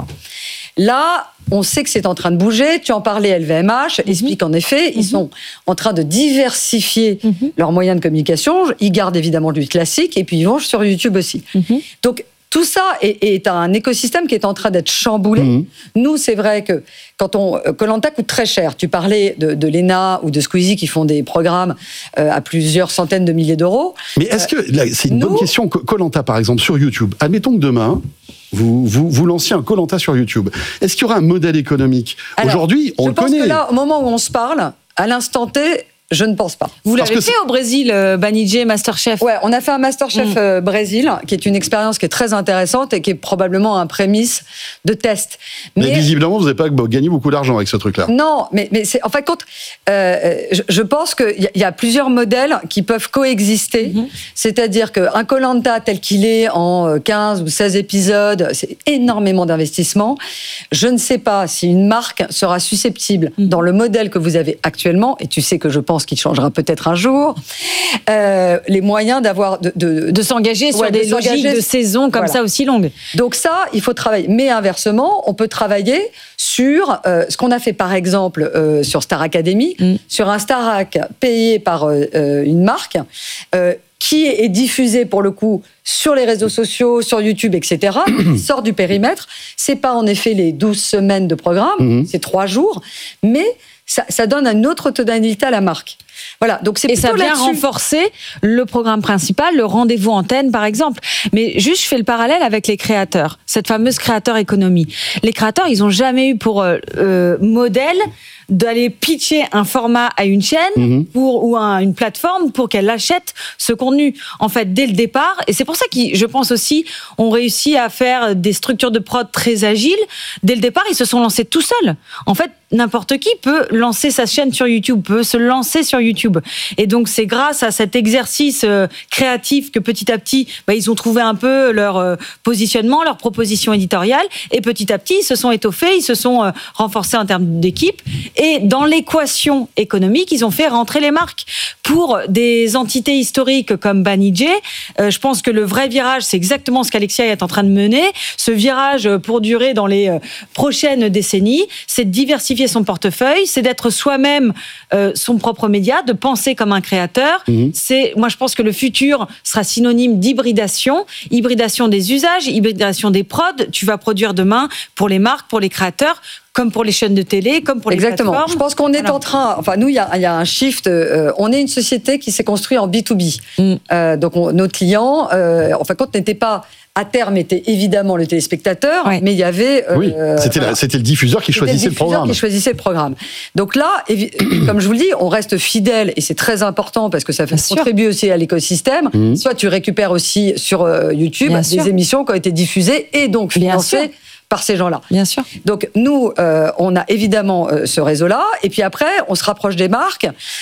I: Là, on sait que c'est en train de bouger. Tu en parlais, LVMH explique en effet, ils sont en train de diversifier leurs moyens de communication. Ils gardent évidemment du classique et puis ils vont sur YouTube aussi. Donc, tout ça est un écosystème qui est en train d'être chamboulé. Nous, c'est vrai que quand Koh-Lanta coûte très cher. Tu parlais de Léna ou de Squeezie qui font des programmes à plusieurs centaines de milliers d'euros.
G: Mais est-ce que, là, c'est une bonne question, Koh-Lanta par exemple sur YouTube, admettons que demain, vous lanciez un Koh-Lanta sur YouTube. Est-ce qu'il y aura un modèle économique ? Aujourd'hui, on le connaît.
I: Je pense que là, au moment où on se parle, à l'instant T, je ne pense pas.
H: Vous l'avez fait au Brésil, Banijé, Masterchef.
I: Ouais, on a fait un Masterchef Brésil, qui est une expérience qui est très intéressante et qui est probablement un prémisse de test.
G: Mais visiblement, vous n'avez pas gagné beaucoup d'argent avec ce truc-là.
I: Non, mais c'est, en fait, je pense qu'il y a plusieurs modèles qui peuvent coexister. C'est-à-dire qu'un Koh-Lanta tel qu'il est en 15 ou 16 épisodes, c'est énormément d'investissement. Je ne sais pas si une marque sera susceptible, dans le modèle que vous avez actuellement, et tu sais que je pense qu'il changera peut-être un jour, les moyens d'avoir
H: de s'engager sur des logiques de saison comme ça aussi longues.
I: Donc ça, il faut travailler. Mais inversement, on peut travailler sur ce qu'on a fait par exemple sur Star Academy, sur un Starac payé par une marque qui est diffusé pour le coup sur les réseaux sociaux, sur YouTube, etc., sort du périmètre. C'est pas en effet les 12 semaines de programme, c'est 3 jours, mais ça donne une autre tonalité à la marque. Voilà, donc c'est
H: et ça vient renforcer le programme principal, le rendez-vous antenne par exemple. Mais juste, je fais le parallèle avec les créateurs, cette fameuse créateur économie. Les créateurs, ils n'ont jamais eu pour modèle d'aller pitcher un format à une chaîne ou à une plateforme pour qu'elle achète ce contenu. En fait, dès le départ, et c'est pour ça qu'ils, je pense aussi, ont réussi à faire des structures de prod très agiles. Dès le départ, ils se sont lancés tout seuls. En fait, n'importe qui peut lancer sa chaîne sur YouTube, peut se lancer sur YouTube. Et donc, c'est grâce à cet exercice créatif que petit à petit, ils ont trouvé un peu leur positionnement, leur proposition éditoriale. Et petit à petit, ils se sont étoffés, ils se sont renforcés en termes d'équipe. Et dans l'équation économique, ils ont fait rentrer les marques. Pour des entités historiques comme Banijay, je pense que le vrai virage, c'est exactement ce qu'Alexia est en train de mener. Ce virage pour durer dans les prochaines décennies, c'est de diversifier son portefeuille, c'est d'être soi-même son propre média, de penser comme un créateur. Moi, je pense que le futur sera synonyme d'hybridation des usages, hybridation des prods. Tu vas produire demain pour les marques, pour les créateurs, comme pour les chaînes de télé, comme pour les plateformes.
I: Je pense qu'on est en train... Enfin, nous, il y a un shift. On est une société qui s'est construite en B2B. Donc, nos clients, en fin de compte, n'étaient pas... À terme, était évidemment le téléspectateur, mais il y avait...
G: c'était le diffuseur qui choisissait le programme.
I: Donc là, comme je vous le dis, on reste fidèle, et c'est très important parce que ça contribue aussi à l'écosystème. Soit tu récupères aussi sur YouTube des émissions qui ont été diffusées et donc financées par ces gens-là.
H: Bien sûr.
I: Donc nous, on a évidemment ce réseau-là, et puis après, on se rapproche des marques.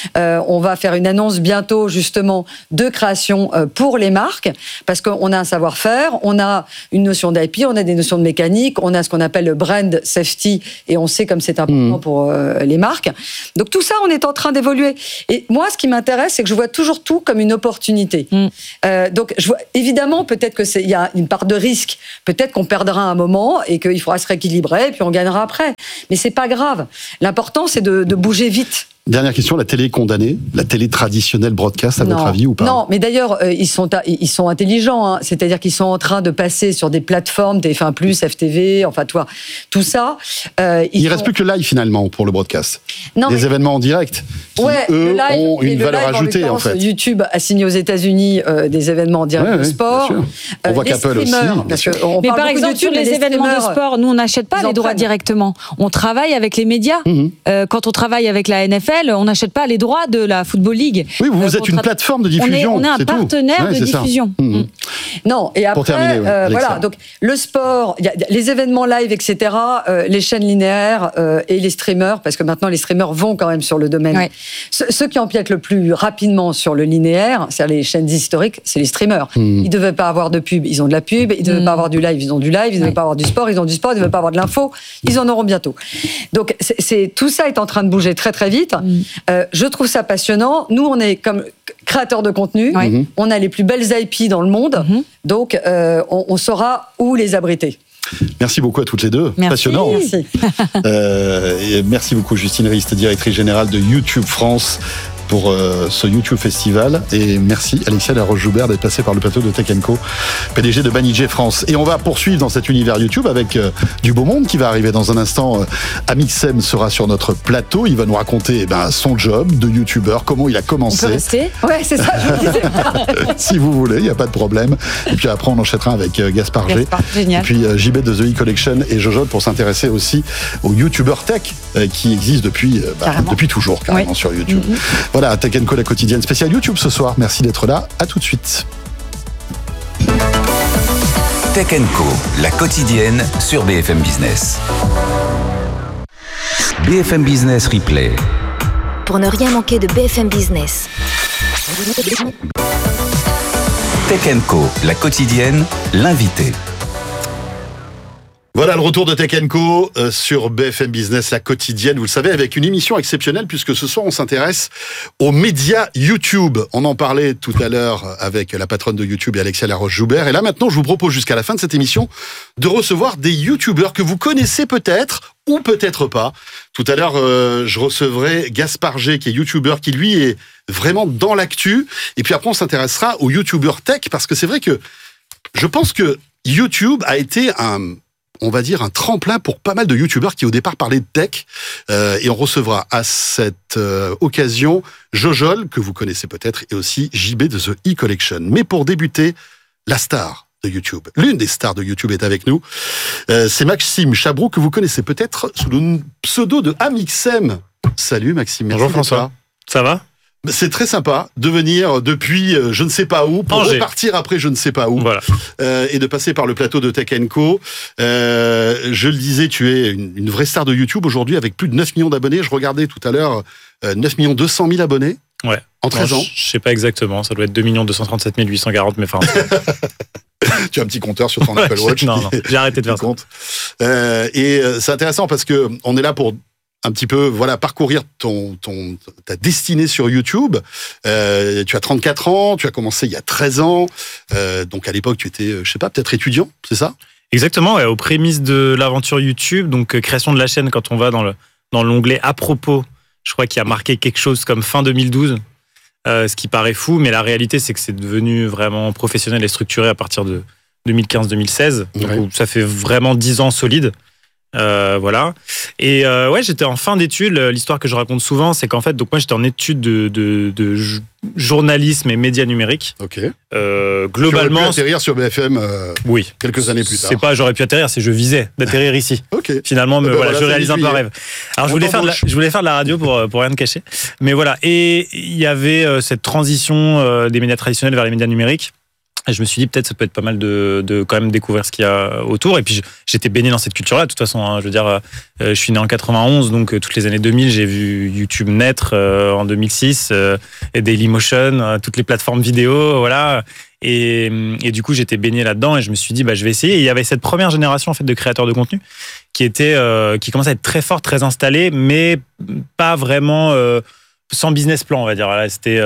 I: On va faire une annonce bientôt justement de création pour les marques, parce qu'on a un savoir-faire, on a une notion d'IP, on a des notions de mécanique, on a ce qu'on appelle le brand safety, et on sait comme c'est important pour les marques. Donc tout ça, on est en train d'évoluer. Et moi, ce qui m'intéresse, c'est que je vois toujours tout comme une opportunité. Donc je vois, évidemment, peut-être qu'il y a une part de risque, peut-être qu'on perdra un moment, et qu'il faudra se rééquilibrer, et puis on gagnera après. Mais c'est pas grave. L'important, c'est de bouger vite.
G: Dernière question, la télé est condamnée, la télé traditionnelle broadcast, à votre avis, ou pas?
I: Non, mais d'ailleurs, ils sont intelligents, hein. C'est-à-dire qu'ils sont en train de passer sur des plateformes, TF1+, FTV, enfin, tout ça.
G: Il reste plus que le live, finalement, pour le broadcast. Des événements en direct, qui, eux, ont une valeur ajoutée, en fait.
I: YouTube a signé aux États-Unis des événements en direct de sport.
G: On voit qu'Apple aussi.
H: Mais par exemple, sur les événements de sport, nous, on n'achète pas les droits directement. On travaille avec les médias. Quand on travaille avec la NFL, on n'achète pas les droits de la Football League.
G: Oui, vous êtes une plateforme de diffusion.
H: On est un partenaire de diffusion.
I: Non, et après, terminer, voilà, donc le sport, y a les événements live, etc., les chaînes linéaires et les streamers, parce que maintenant les streamers vont quand même sur le domaine. Ceux qui empiètent le plus rapidement sur le linéaire, c'est-à-dire les chaînes historiques, c'est les streamers. Ils ne devaient pas avoir de pub, ils ont de la pub. Ils ne devaient pas avoir du live, ils ont du live. Ils ne devaient pas avoir du sport, ils ont du sport. Ils ne devaient pas avoir de l'info, ils en auront bientôt. Donc tout ça est en train de bouger très très vite. Je trouve ça passionnant. Nous, on est comme créateurs de contenu. On a les plus belles IP dans le monde. Donc, on saura où les abriter.
G: Merci beaucoup à toutes les deux. Passionnant.
I: Merci.
G: Et merci beaucoup, Justine Rist, directrice générale de YouTube France, pour ce YouTube Festival. Et merci Alexia Laroche-Joubert d'être passée par le plateau de Tech & Co, PDG de Banijay France. Et on va poursuivre dans cet univers YouTube avec du beau monde qui va arriver dans un instant. Amixem sera sur notre plateau. Il va nous raconter son job de YouTuber, comment il a commencé.
H: On peut rester ?
I: Ouais, c'est ça, je vous disais.
G: Si vous voulez, il n'y a pas de problème. Et puis après, on enchaînera avec Gaspard G.
H: Génial.
G: Et puis JB de The E-Collection et Jojo pour s'intéresser aussi aux YouTubers tech qui existent depuis toujours, carrément, sur YouTube. Voilà, Tech & Co, la quotidienne spéciale YouTube ce soir. Merci d'être là. À tout de suite.
E: Tech & Co, la quotidienne sur BFM Business. BFM Business Replay.
F: Pour ne rien manquer de BFM Business.
E: Tech & Co, la quotidienne, l'invité.
G: Voilà le retour de Tech & Co sur BFM Business, la quotidienne, vous le savez, avec une émission exceptionnelle puisque ce soir on s'intéresse aux médias YouTube. On en parlait tout à l'heure avec la patronne de YouTube et Alexia Laroche-Joubert. Et là maintenant, je vous propose jusqu'à la fin de cette émission de recevoir des YouTubeurs que vous connaissez peut-être ou peut-être pas. Tout à l'heure, je recevrai Gaspard G, qui est YouTuber, qui lui est vraiment dans l'actu. Et puis après, on s'intéressera aux YouTubers tech parce que c'est vrai que je pense que YouTube a été on va dire un tremplin pour pas mal de youtubeurs qui au départ parlaient de tech, et on recevra à cette occasion Jojol, que vous connaissez peut-être, et aussi JB de The E-Collection. Mais pour débuter, la star de YouTube, l'une des stars de YouTube est avec nous, c'est Maxime Chabrou, que vous connaissez peut-être sous le pseudo de Amixem. Salut Maxime.
J: Bonjour François, ça va ?
G: C'est très sympa de venir depuis je ne sais pas où pour repartir après je ne sais pas où.
J: Voilà.
G: Et de passer par le plateau de Tech & Co. Je le disais, tu es une vraie star de YouTube aujourd'hui avec plus de 9 millions d'abonnés. Je regardais tout à l'heure 9 200 000 abonnés.
J: Ouais.
G: En 13 ans.
J: Je sais pas exactement, ça doit être 2 237 840, mais enfin.
G: Tu as un petit compteur sur ton Apple Watch.
J: Non, j'ai arrêté de faire ça.
G: Et c'est intéressant parce que on est là pour un petit peu, parcourir ta destinée sur YouTube. Tu as 34 ans, tu as commencé il y a 13 ans. Donc à l'époque, tu étais, je sais pas, peut-être étudiant, c'est ça ?
J: Exactement, ouais, aux prémices de l'aventure YouTube, donc création de la chaîne quand on va dans l'onglet à propos. Je crois qu'il y a marqué quelque chose comme fin 2012, ce qui paraît fou, mais la réalité, c'est que c'est devenu vraiment professionnel et structuré à partir de 2015-2016. Donc, ça fait vraiment 10 ans solides. Voilà. Et j'étais en fin d'études. L'histoire que je raconte souvent, c'est qu'en fait, donc moi, j'étais en études de journalisme et médias numériques.
G: Ok.
J: Globalement,
G: tu aurais pu atterrir sur BFM.
J: Oui.
G: Quelques années plus tard.
J: C'est pas j'aurais pu atterrir, c'est je visais d'atterrir ici.
G: Ok.
J: Finalement, je réalise un peu un rêve. Alors, je voulais faire de la radio pour rien te cacher. Mais voilà. Et il y avait cette transition des médias traditionnels vers les médias numériques. Et je me suis dit, peut-être, ça peut être pas mal de quand même découvrir ce qu'il y a autour. Et puis, j'étais baigné dans cette culture-là. De toute façon, hein, je veux dire, je suis né en 91, donc toutes les années 2000, j'ai vu YouTube naître en 2006, et Dailymotion, toutes les plateformes vidéo, voilà. Et du coup, j'étais baigné là-dedans et je me suis dit, je vais essayer. Et il y avait cette première génération, en fait, de créateurs de contenu qui commençait à être très fort, très installé, mais pas vraiment... sans business plan, on va dire. Là, c'était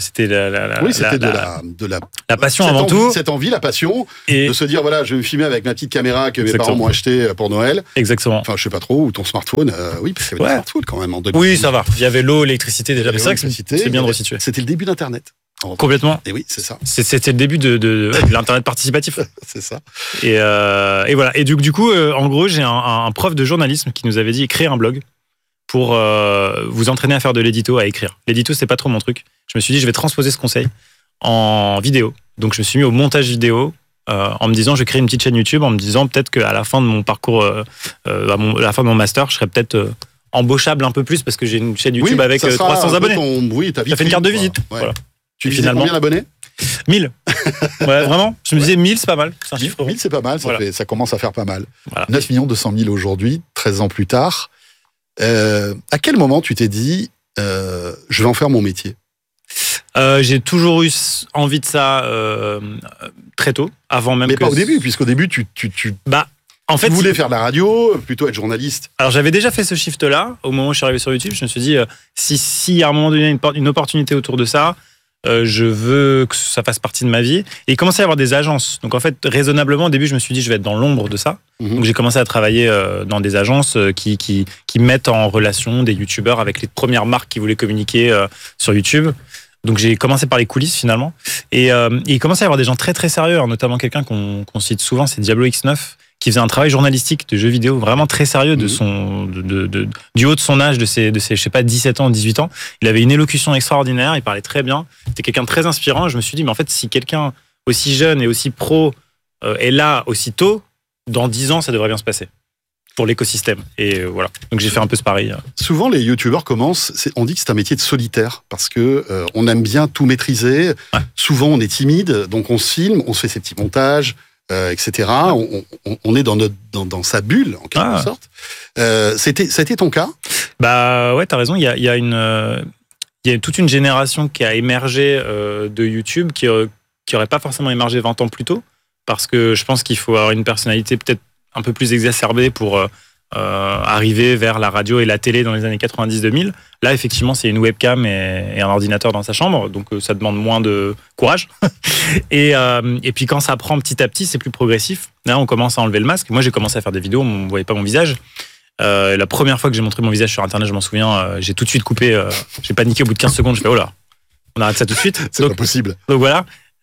J: la passion avant tout.
G: Cette envie, la passion, de se dire, je vais me filmer avec ma petite caméra que mes parents m'ont acheté pour Noël.
J: Exactement.
G: Enfin, je sais pas trop, ou ton smartphone. Oui, parce qu'il y avait des smartphones quand même en 2000.
J: Oui, ça va. Il y avait l'eau, l'électricité déjà. C'est vrai que c'est bien de resituer.
G: C'était le début d'Internet.
J: Complètement.
G: Et oui, c'est ça.
J: C'était le début de l'Internet participatif.
G: C'est ça.
J: Et voilà. Et du coup, en gros, j'ai un prof de journalisme qui nous avait dit écrire un blog pour vous entraîner à faire de l'édito, à écrire. L'édito, c'est pas trop mon truc. Je me suis dit, je vais transposer ce conseil en vidéo. Donc, je me suis mis au montage vidéo en me disant, je vais créer une petite chaîne YouTube, en me disant peut-être qu'à la fin de mon parcours, à la fin de mon master, je serais peut-être embauchable un peu plus parce que j'ai une chaîne YouTube avec 300 abonnés. Ça fait une carte de visite.
G: Ouais.
J: Voilà.
G: Tu disais combien d'abonnés ?
J: 1000. Ouais, vraiment. Je me disais 1000, c'est pas mal. C'est un chiffre.
G: 1000, c'est pas mal. Ça commence à faire pas mal.
J: Voilà.
G: 9 200 000 aujourd'hui, 13 ans plus tard. À quel moment tu t'es dit je vais en faire mon métier ?
J: J'ai toujours eu envie de ça très tôt, avant même.
G: Mais pas au début, puisqu'au début tu voulais faire de la radio, plutôt être journaliste.
J: Alors j'avais déjà fait ce shift-là au moment où je suis arrivé sur YouTube. Je me suis dit si à un moment donné une opportunité autour de ça, je veux que ça fasse partie de ma vie. Et il commençait à y avoir des agences. Donc en fait, raisonnablement, au début, je me suis dit, je vais être dans l'ombre de ça. Donc j'ai commencé à travailler dans des agences qui mettent en relation des youtubeurs avec les premières marques qui voulaient communiquer sur YouTube. Donc j'ai commencé par les coulisses finalement. Et il commençait à y avoir des gens très très sérieux, notamment quelqu'un qu'on cite souvent, c'est Diablo X9, qui faisait un travail journalistique de jeux vidéo vraiment très sérieux du haut de son âge, de ses je sais pas, 17 ans, 18 ans. Il avait une élocution extraordinaire, il parlait très bien. C'était quelqu'un de très inspirant. Je me suis dit, mais en fait, si quelqu'un aussi jeune et aussi pro est là aussi tôt, dans 10 ans, ça devrait bien se passer pour l'écosystème. Et voilà. Donc j'ai fait un peu ce pari.
G: Souvent, les youtubeurs commencent, on dit que c'est un métier de solitaire parce que on aime bien tout maîtriser. Ouais. Souvent, on est timide, donc on se filme, on se fait ses petits montages. Etc. On est dans sa bulle en quelque sorte. Ça a été ton cas ?
J: Ouais, t'as raison. Il y a toute une génération qui a émergé de YouTube qui aurait pas forcément émergé 20 ans plus tôt, parce que je pense qu'il faut avoir une personnalité peut-être un peu plus exacerbée pour arriver vers la radio et la télé dans les années 90-2000. Là, effectivement, c'est une webcam et un ordinateur dans sa chambre, donc ça demande moins de courage. Et puis quand ça prend petit à petit, c'est plus progressif. Là, on commence à enlever le masque. Moi, j'ai commencé à faire des vidéos, on ne voyait pas mon visage. La première fois que j'ai montré mon visage sur Internet, je m'en souviens, j'ai tout de suite coupé, j'ai paniqué au bout de 15 secondes, je fais « Oh là, on arrête ça tout de suite ».
G: C'est pas possible.
J: Donc voilà.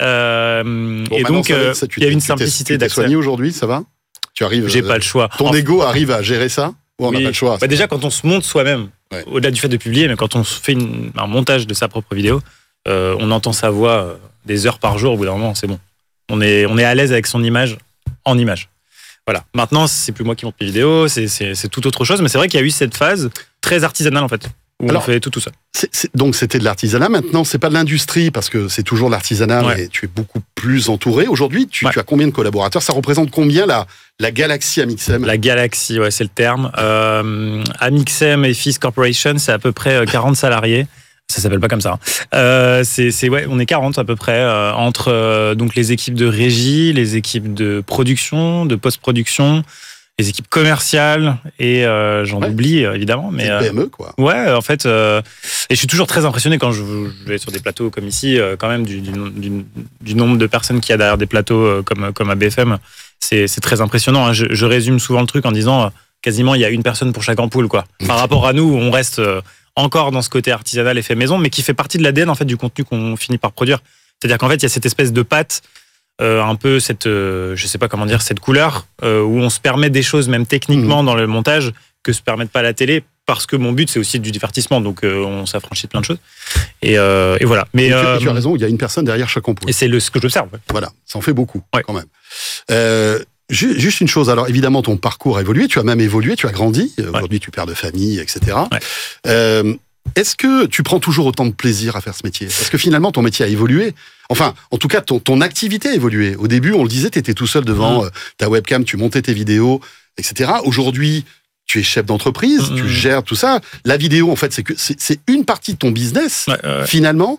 J: Et donc, il y a une simplicité d'accès.
G: Tu t'es soigné aujourd'hui, ça va ? Tu arrives.
J: J'ai pas le choix.
G: Ton ego arrive à gérer ça ? Ou on n'a pas le choix ?
J: Déjà, quand on se monte soi-même, au-delà du fait de publier, mais quand on fait un montage de sa propre vidéo, on entend sa voix des heures par jour. Au bout d'un moment, c'est bon. On est à l'aise avec son image en image. Voilà. Maintenant, c'est plus moi qui monte mes vidéos, c'est tout autre chose. Mais c'est vrai qu'il y a eu cette phase très artisanale en fait, où on fait tout ça.
G: Donc c'était de l'artisanat. Maintenant, c'est pas de l'industrie parce que c'est toujours de l'artisanat, mais tu es beaucoup plus entouré. Aujourd'hui, tu as combien de collaborateurs? Ça représente combien la galaxie Amixem?
J: La galaxie, c'est le terme. Amixem et Fils Corporation, c'est à peu près 40 salariés. Ça s'appelle pas comme ça. On est 40 à peu près entre donc les équipes de régie, les équipes de production, de post-production, les équipes commerciales et j'en oublie évidemment. Mais
G: c'est PME quoi.
J: Ouais, en fait, et je suis toujours très impressionné quand je vais sur des plateaux comme ici, quand même du nombre de personnes qu'il y a derrière des plateaux comme à BFM. C'est très impressionnant. Hein. Je résume souvent le truc en disant quasiment il y a une personne pour chaque ampoule quoi. Par rapport à nous, on reste encore dans ce côté artisanal et fait maison, mais qui fait partie de l'ADN en fait du contenu qu'on finit par produire. C'est-à-dire qu'en fait, il y a cette espèce de pâte, un peu cette, je sais pas comment dire, cette couleur où on se permet des choses même techniquement dans le montage que se permettent pas la télé, parce que mon but c'est aussi du divertissement, donc on s'affranchit de plein de choses. Et voilà. Mais
G: tu as raison, il y a une personne derrière chaque ampoule.
J: Et c'est ce que j'observe. Ouais.
G: Voilà, ça en fait beaucoup quand même. Juste une chose, alors évidemment ton parcours a évolué, tu as même évolué, tu as grandi, aujourd'hui tu es père de famille, etc. Est-ce que tu prends toujours autant de plaisir à faire ce métier? Parce que finalement ton métier a évolué, enfin en tout cas ton activité a évolué. Au début on le disait, tu étais tout seul devant ta webcam, tu montais tes vidéos, etc. Aujourd'hui tu es chef d'entreprise, tu gères tout ça. La vidéo en fait c'est une partie de ton business finalement.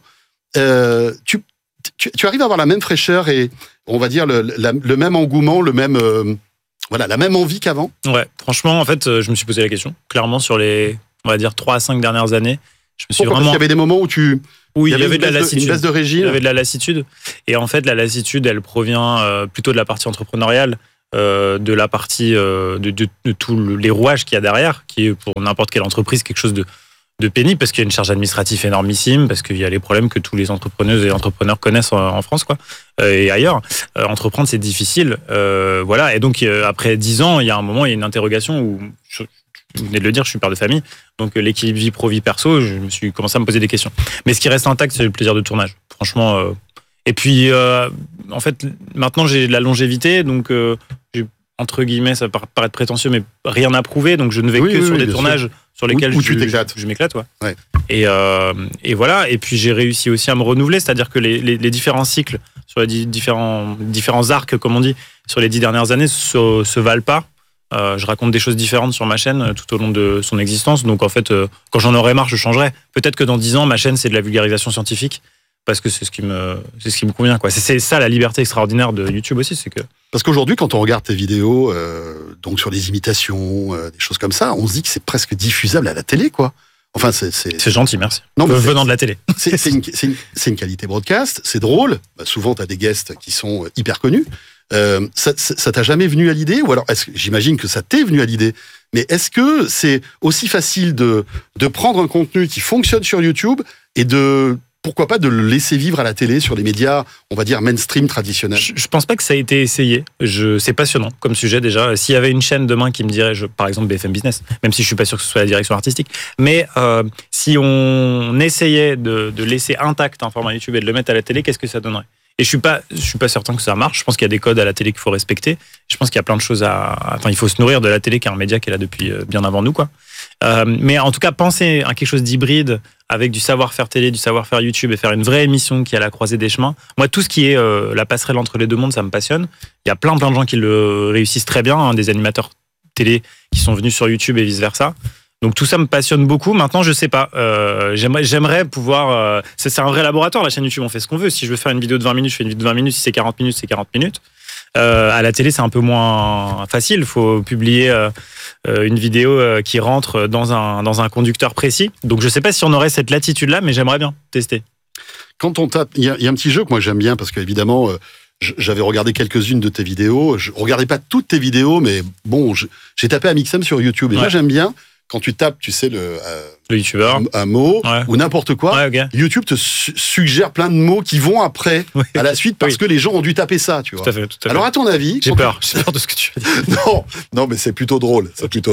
G: Tu arrives à avoir la même fraîcheur et on va dire le même engouement, la même envie qu'avant. Ouais,
J: franchement, en fait, je me suis posé la question. Clairement, sur les, on va dire 3 à 5 dernières années, je me suis
G: Parce qu'il y avait des moments où il y avait de la lassitude. Une baisse de régime.
J: Il y avait de la lassitude. Et en fait, la lassitude, elle provient plutôt de la partie entrepreneuriale, de la partie de tous les rouages qu'il y a derrière, qui est pour n'importe quelle entreprise quelque chose de pénible, parce qu'il y a une charge administrative énormissime, parce qu'il y a les problèmes que tous les entrepreneuses et entrepreneurs connaissent en France quoi, et ailleurs. Entreprendre, c'est difficile. Voilà. Et donc, après 10 ans, il y a un moment, il y a une interrogation où, vous venez de le dire, je suis père de famille, donc l'équilibre vie pro, vie perso, je me suis commencé à me poser des questions. Mais ce qui reste intact, c'est le plaisir de tournage. Franchement. Et puis, en fait, maintenant, j'ai de la longévité, donc j'ai, entre guillemets, ça peut paraître prétentieux, mais rien à prouver, donc je ne vais que sur des tournages sur lesquels je m'éclate. Ouais. Et voilà. Et puis j'ai réussi aussi à me renouveler, c'est-à-dire que les différents cycles sur les différents arcs, comme on dit, sur les 10 dernières années se valent pas. Je raconte des choses différentes sur ma chaîne tout au long de son existence. Donc en fait, quand j'en aurai marre, je changerai. Peut-être que dans 10 ans, ma chaîne c'est de la vulgarisation scientifique, parce que c'est ce qui me convient quoi. C'est ça la liberté extraordinaire de YouTube aussi, c'est que
G: parce qu'aujourd'hui quand on regarde tes vidéos donc sur les imitations, des choses comme ça, on se dit que c'est presque diffusable à la télé quoi. Enfin c'est
J: gentil, merci.
G: Non, mais
J: venant de la télé.
G: C'est une qualité broadcast, c'est drôle. Souvent tu as des guests qui sont hyper connus. Ça t'a jamais venu à l'idée, ou alors j'imagine que ça t'est venu à l'idée, mais est-ce que c'est aussi facile de prendre un contenu qui fonctionne sur YouTube et pourquoi pas de le laisser vivre à la télé, sur les médias, on va dire mainstream traditionnels?
J: Je pense pas que ça a été essayé. C'est passionnant comme sujet déjà. S'il y avait une chaîne demain qui me dirait, par exemple BFM Business, même si je suis pas sûr que ce soit la direction artistique, mais si on essayait de laisser intact un format YouTube et de le mettre à la télé, qu'est-ce que ça donnerait? Et je suis pas certain que ça marche. Je pense qu'il y a des codes à la télé qu'il faut respecter. Je pense qu'il y a plein de choses il faut se nourrir de la télé, qui est un média qui est là depuis bien avant nous, quoi. Mais en tout cas, penser à quelque chose d'hybride avec du savoir-faire télé, du savoir-faire YouTube et faire une vraie émission qui est à la croisée des chemins. Moi, tout ce qui est la passerelle entre les deux mondes, ça me passionne. Il y a plein de gens qui le réussissent très bien, hein, des animateurs télé qui sont venus sur YouTube et vice-versa. Donc tout ça me passionne beaucoup. Maintenant, je sais pas. J'aimerais pouvoir. C'est un vrai laboratoire, la chaîne YouTube. On fait ce qu'on veut. Si je veux faire une vidéo de 20 minutes, je fais une vidéo de 20 minutes. Si c'est 40 minutes, c'est 40 minutes. À la télé, c'est un peu moins facile. Il faut publier une vidéo qui rentre dans un conducteur précis. Donc je sais pas si on aurait cette latitude-là, mais j'aimerais bien tester.
G: Quand on tape, il y a un petit jeu que moi j'aime bien, parce qu'évidemment, j'avais regardé quelques-unes de tes vidéos. Je regardais pas toutes tes vidéos, mais bon, j'ai tapé Amixem sur YouTube. Et moi j'aime bien. Quand tu tapes, tu sais, le
J: youtubeur,
G: un mot ou n'importe quoi, YouTube te suggère plein de mots qui vont après, à la suite, parce que les gens ont dû taper ça, tu vois.
J: Tout à fait.
G: Alors, à ton avis...
J: J'ai peur de ce que tu veux dire.
G: Non, mais c'est plutôt drôle.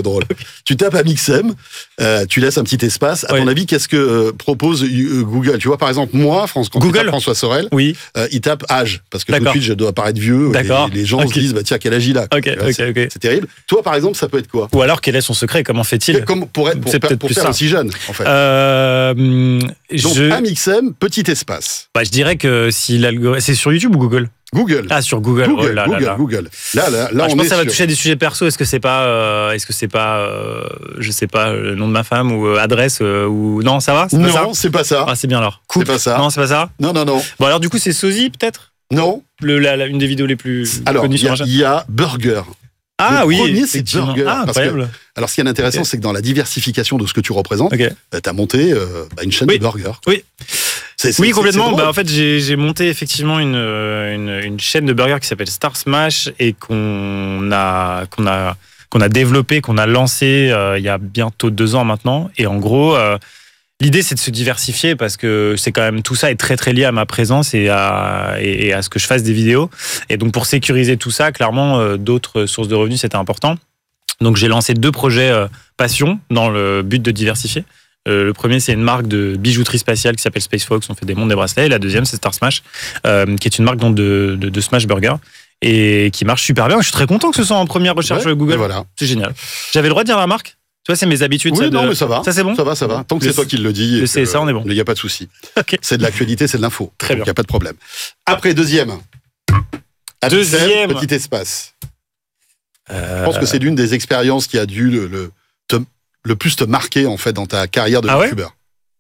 G: Tu tapes Amixem, tu laisses un petit espace. À ton avis, qu'est-ce que propose Google? Tu vois, par exemple, moi, quand tu tapes François Sorel, il tape âge, parce que tout de suite, je dois paraître vieux, et les gens se disent, tiens, quel âge il a? C'est terrible. Toi, par exemple, ça peut être quoi?
J: Ou alors, quel est son secret? Comment fait-il?
G: Pour faire un si jeune. Amixem, en fait. Donc, Amixem, petit espace.
J: Je dirais que si l'algorithme... C'est sur YouTube ou Google ?
G: Google.
J: Ah, sur Google.
G: Google,
J: Là.
G: Là,
J: je
G: on
J: pense
G: est
J: que ça va
G: sur...
J: toucher à des sujets perso. Est-ce que c'est pas, je sais pas, le nom de ma femme ou adresse ou non, ça va ? C'est pas ça ?
G: Non, c'est pas ça.
J: Ah, c'est bien alors.
G: C'est pas ça.
J: Non, c'est pas ça.
G: Non.
J: Bon, alors du coup, c'est Sosie peut-être ?
G: Non.
J: Une des vidéos les plus
G: alors,
J: connues sur la chaîne.
G: Il y a Burger.
J: Ah
G: le
J: oui,
G: premier, c'est Burger.
J: Ah, incroyable.
G: Alors, ce qui est intéressant, c'est que dans la diversification de ce que tu représentes,
J: tu
G: as monté une chaîne de burgers.
J: Oui.
G: C'est
J: complètement. En fait, j'ai monté effectivement une chaîne de burgers qui s'appelle Star Smash et qu'on a développé, qu'on a lancé il y a bientôt 2 ans maintenant. Et en gros, l'idée, c'est de se diversifier parce que c'est quand même tout ça est très très lié à ma présence et à ce que je fasse des vidéos. Et donc, pour sécuriser tout ça, clairement, d'autres sources de revenus, c'était important. Donc, j'ai lancé 2 projets passion dans le but de diversifier. Le premier, c'est une marque de bijouterie spatiale qui s'appelle Space Fox. On fait des montres, des bracelets. Et la deuxième, c'est Star Smash, qui est une marque donc, de Smash Burger et qui marche super bien. Je suis très content que ce soit en première recherche Google.
G: Voilà.
J: C'est génial. J'avais le droit de dire la marque ? Tu vois, c'est mes habitudes.
G: Oui, non, mais ça va.
J: Ça, c'est bon ?
G: Ça va. Tant que c'est toi qui le dis.
J: Ça, on est bon.
G: Il n'y a pas de souci.
J: Okay.
G: C'est de l'actualité, c'est de l'info.
J: Très bien.
G: Il n'y a pas de problème. Après, deuxième, petit espace. Je pense que c'est l'une des expériences qui a dû le plus te marquer, en fait, dans ta carrière de youtubeur.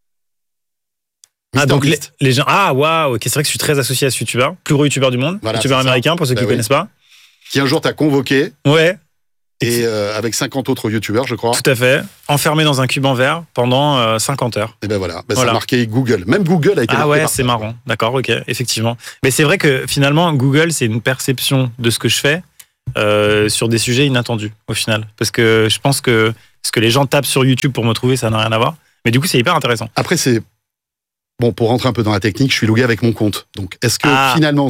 J: Donc les gens... Ah, waouh, c'est vrai que je suis très associé à ce youtubeur. Plus gros youtubeur du monde. Voilà, youtubeur américain, pour ceux qui ne connaissent pas.
G: Qui un jour t'a convoqué.
J: Ouais.
G: Et avec 50 autres youtubeurs, je crois.
J: Tout à fait. Enfermé dans un cube en verre pendant 50 heures.
G: Et ben voilà. Ça a marqué Google. Même Google a été marqué. Ah
J: ouais, c'est marrant. D'accord, ok, effectivement. Mais c'est vrai que finalement, Google, c'est une perception de ce que je fais sur des sujets inattendus, au final. Parce que je pense que ce que les gens tapent sur YouTube pour me trouver, ça n'a rien à voir. Mais du coup, c'est hyper intéressant.
G: Après, c'est... Bon, pour rentrer un peu dans la technique, je suis logué avec mon compte. Donc, est-ce que finalement,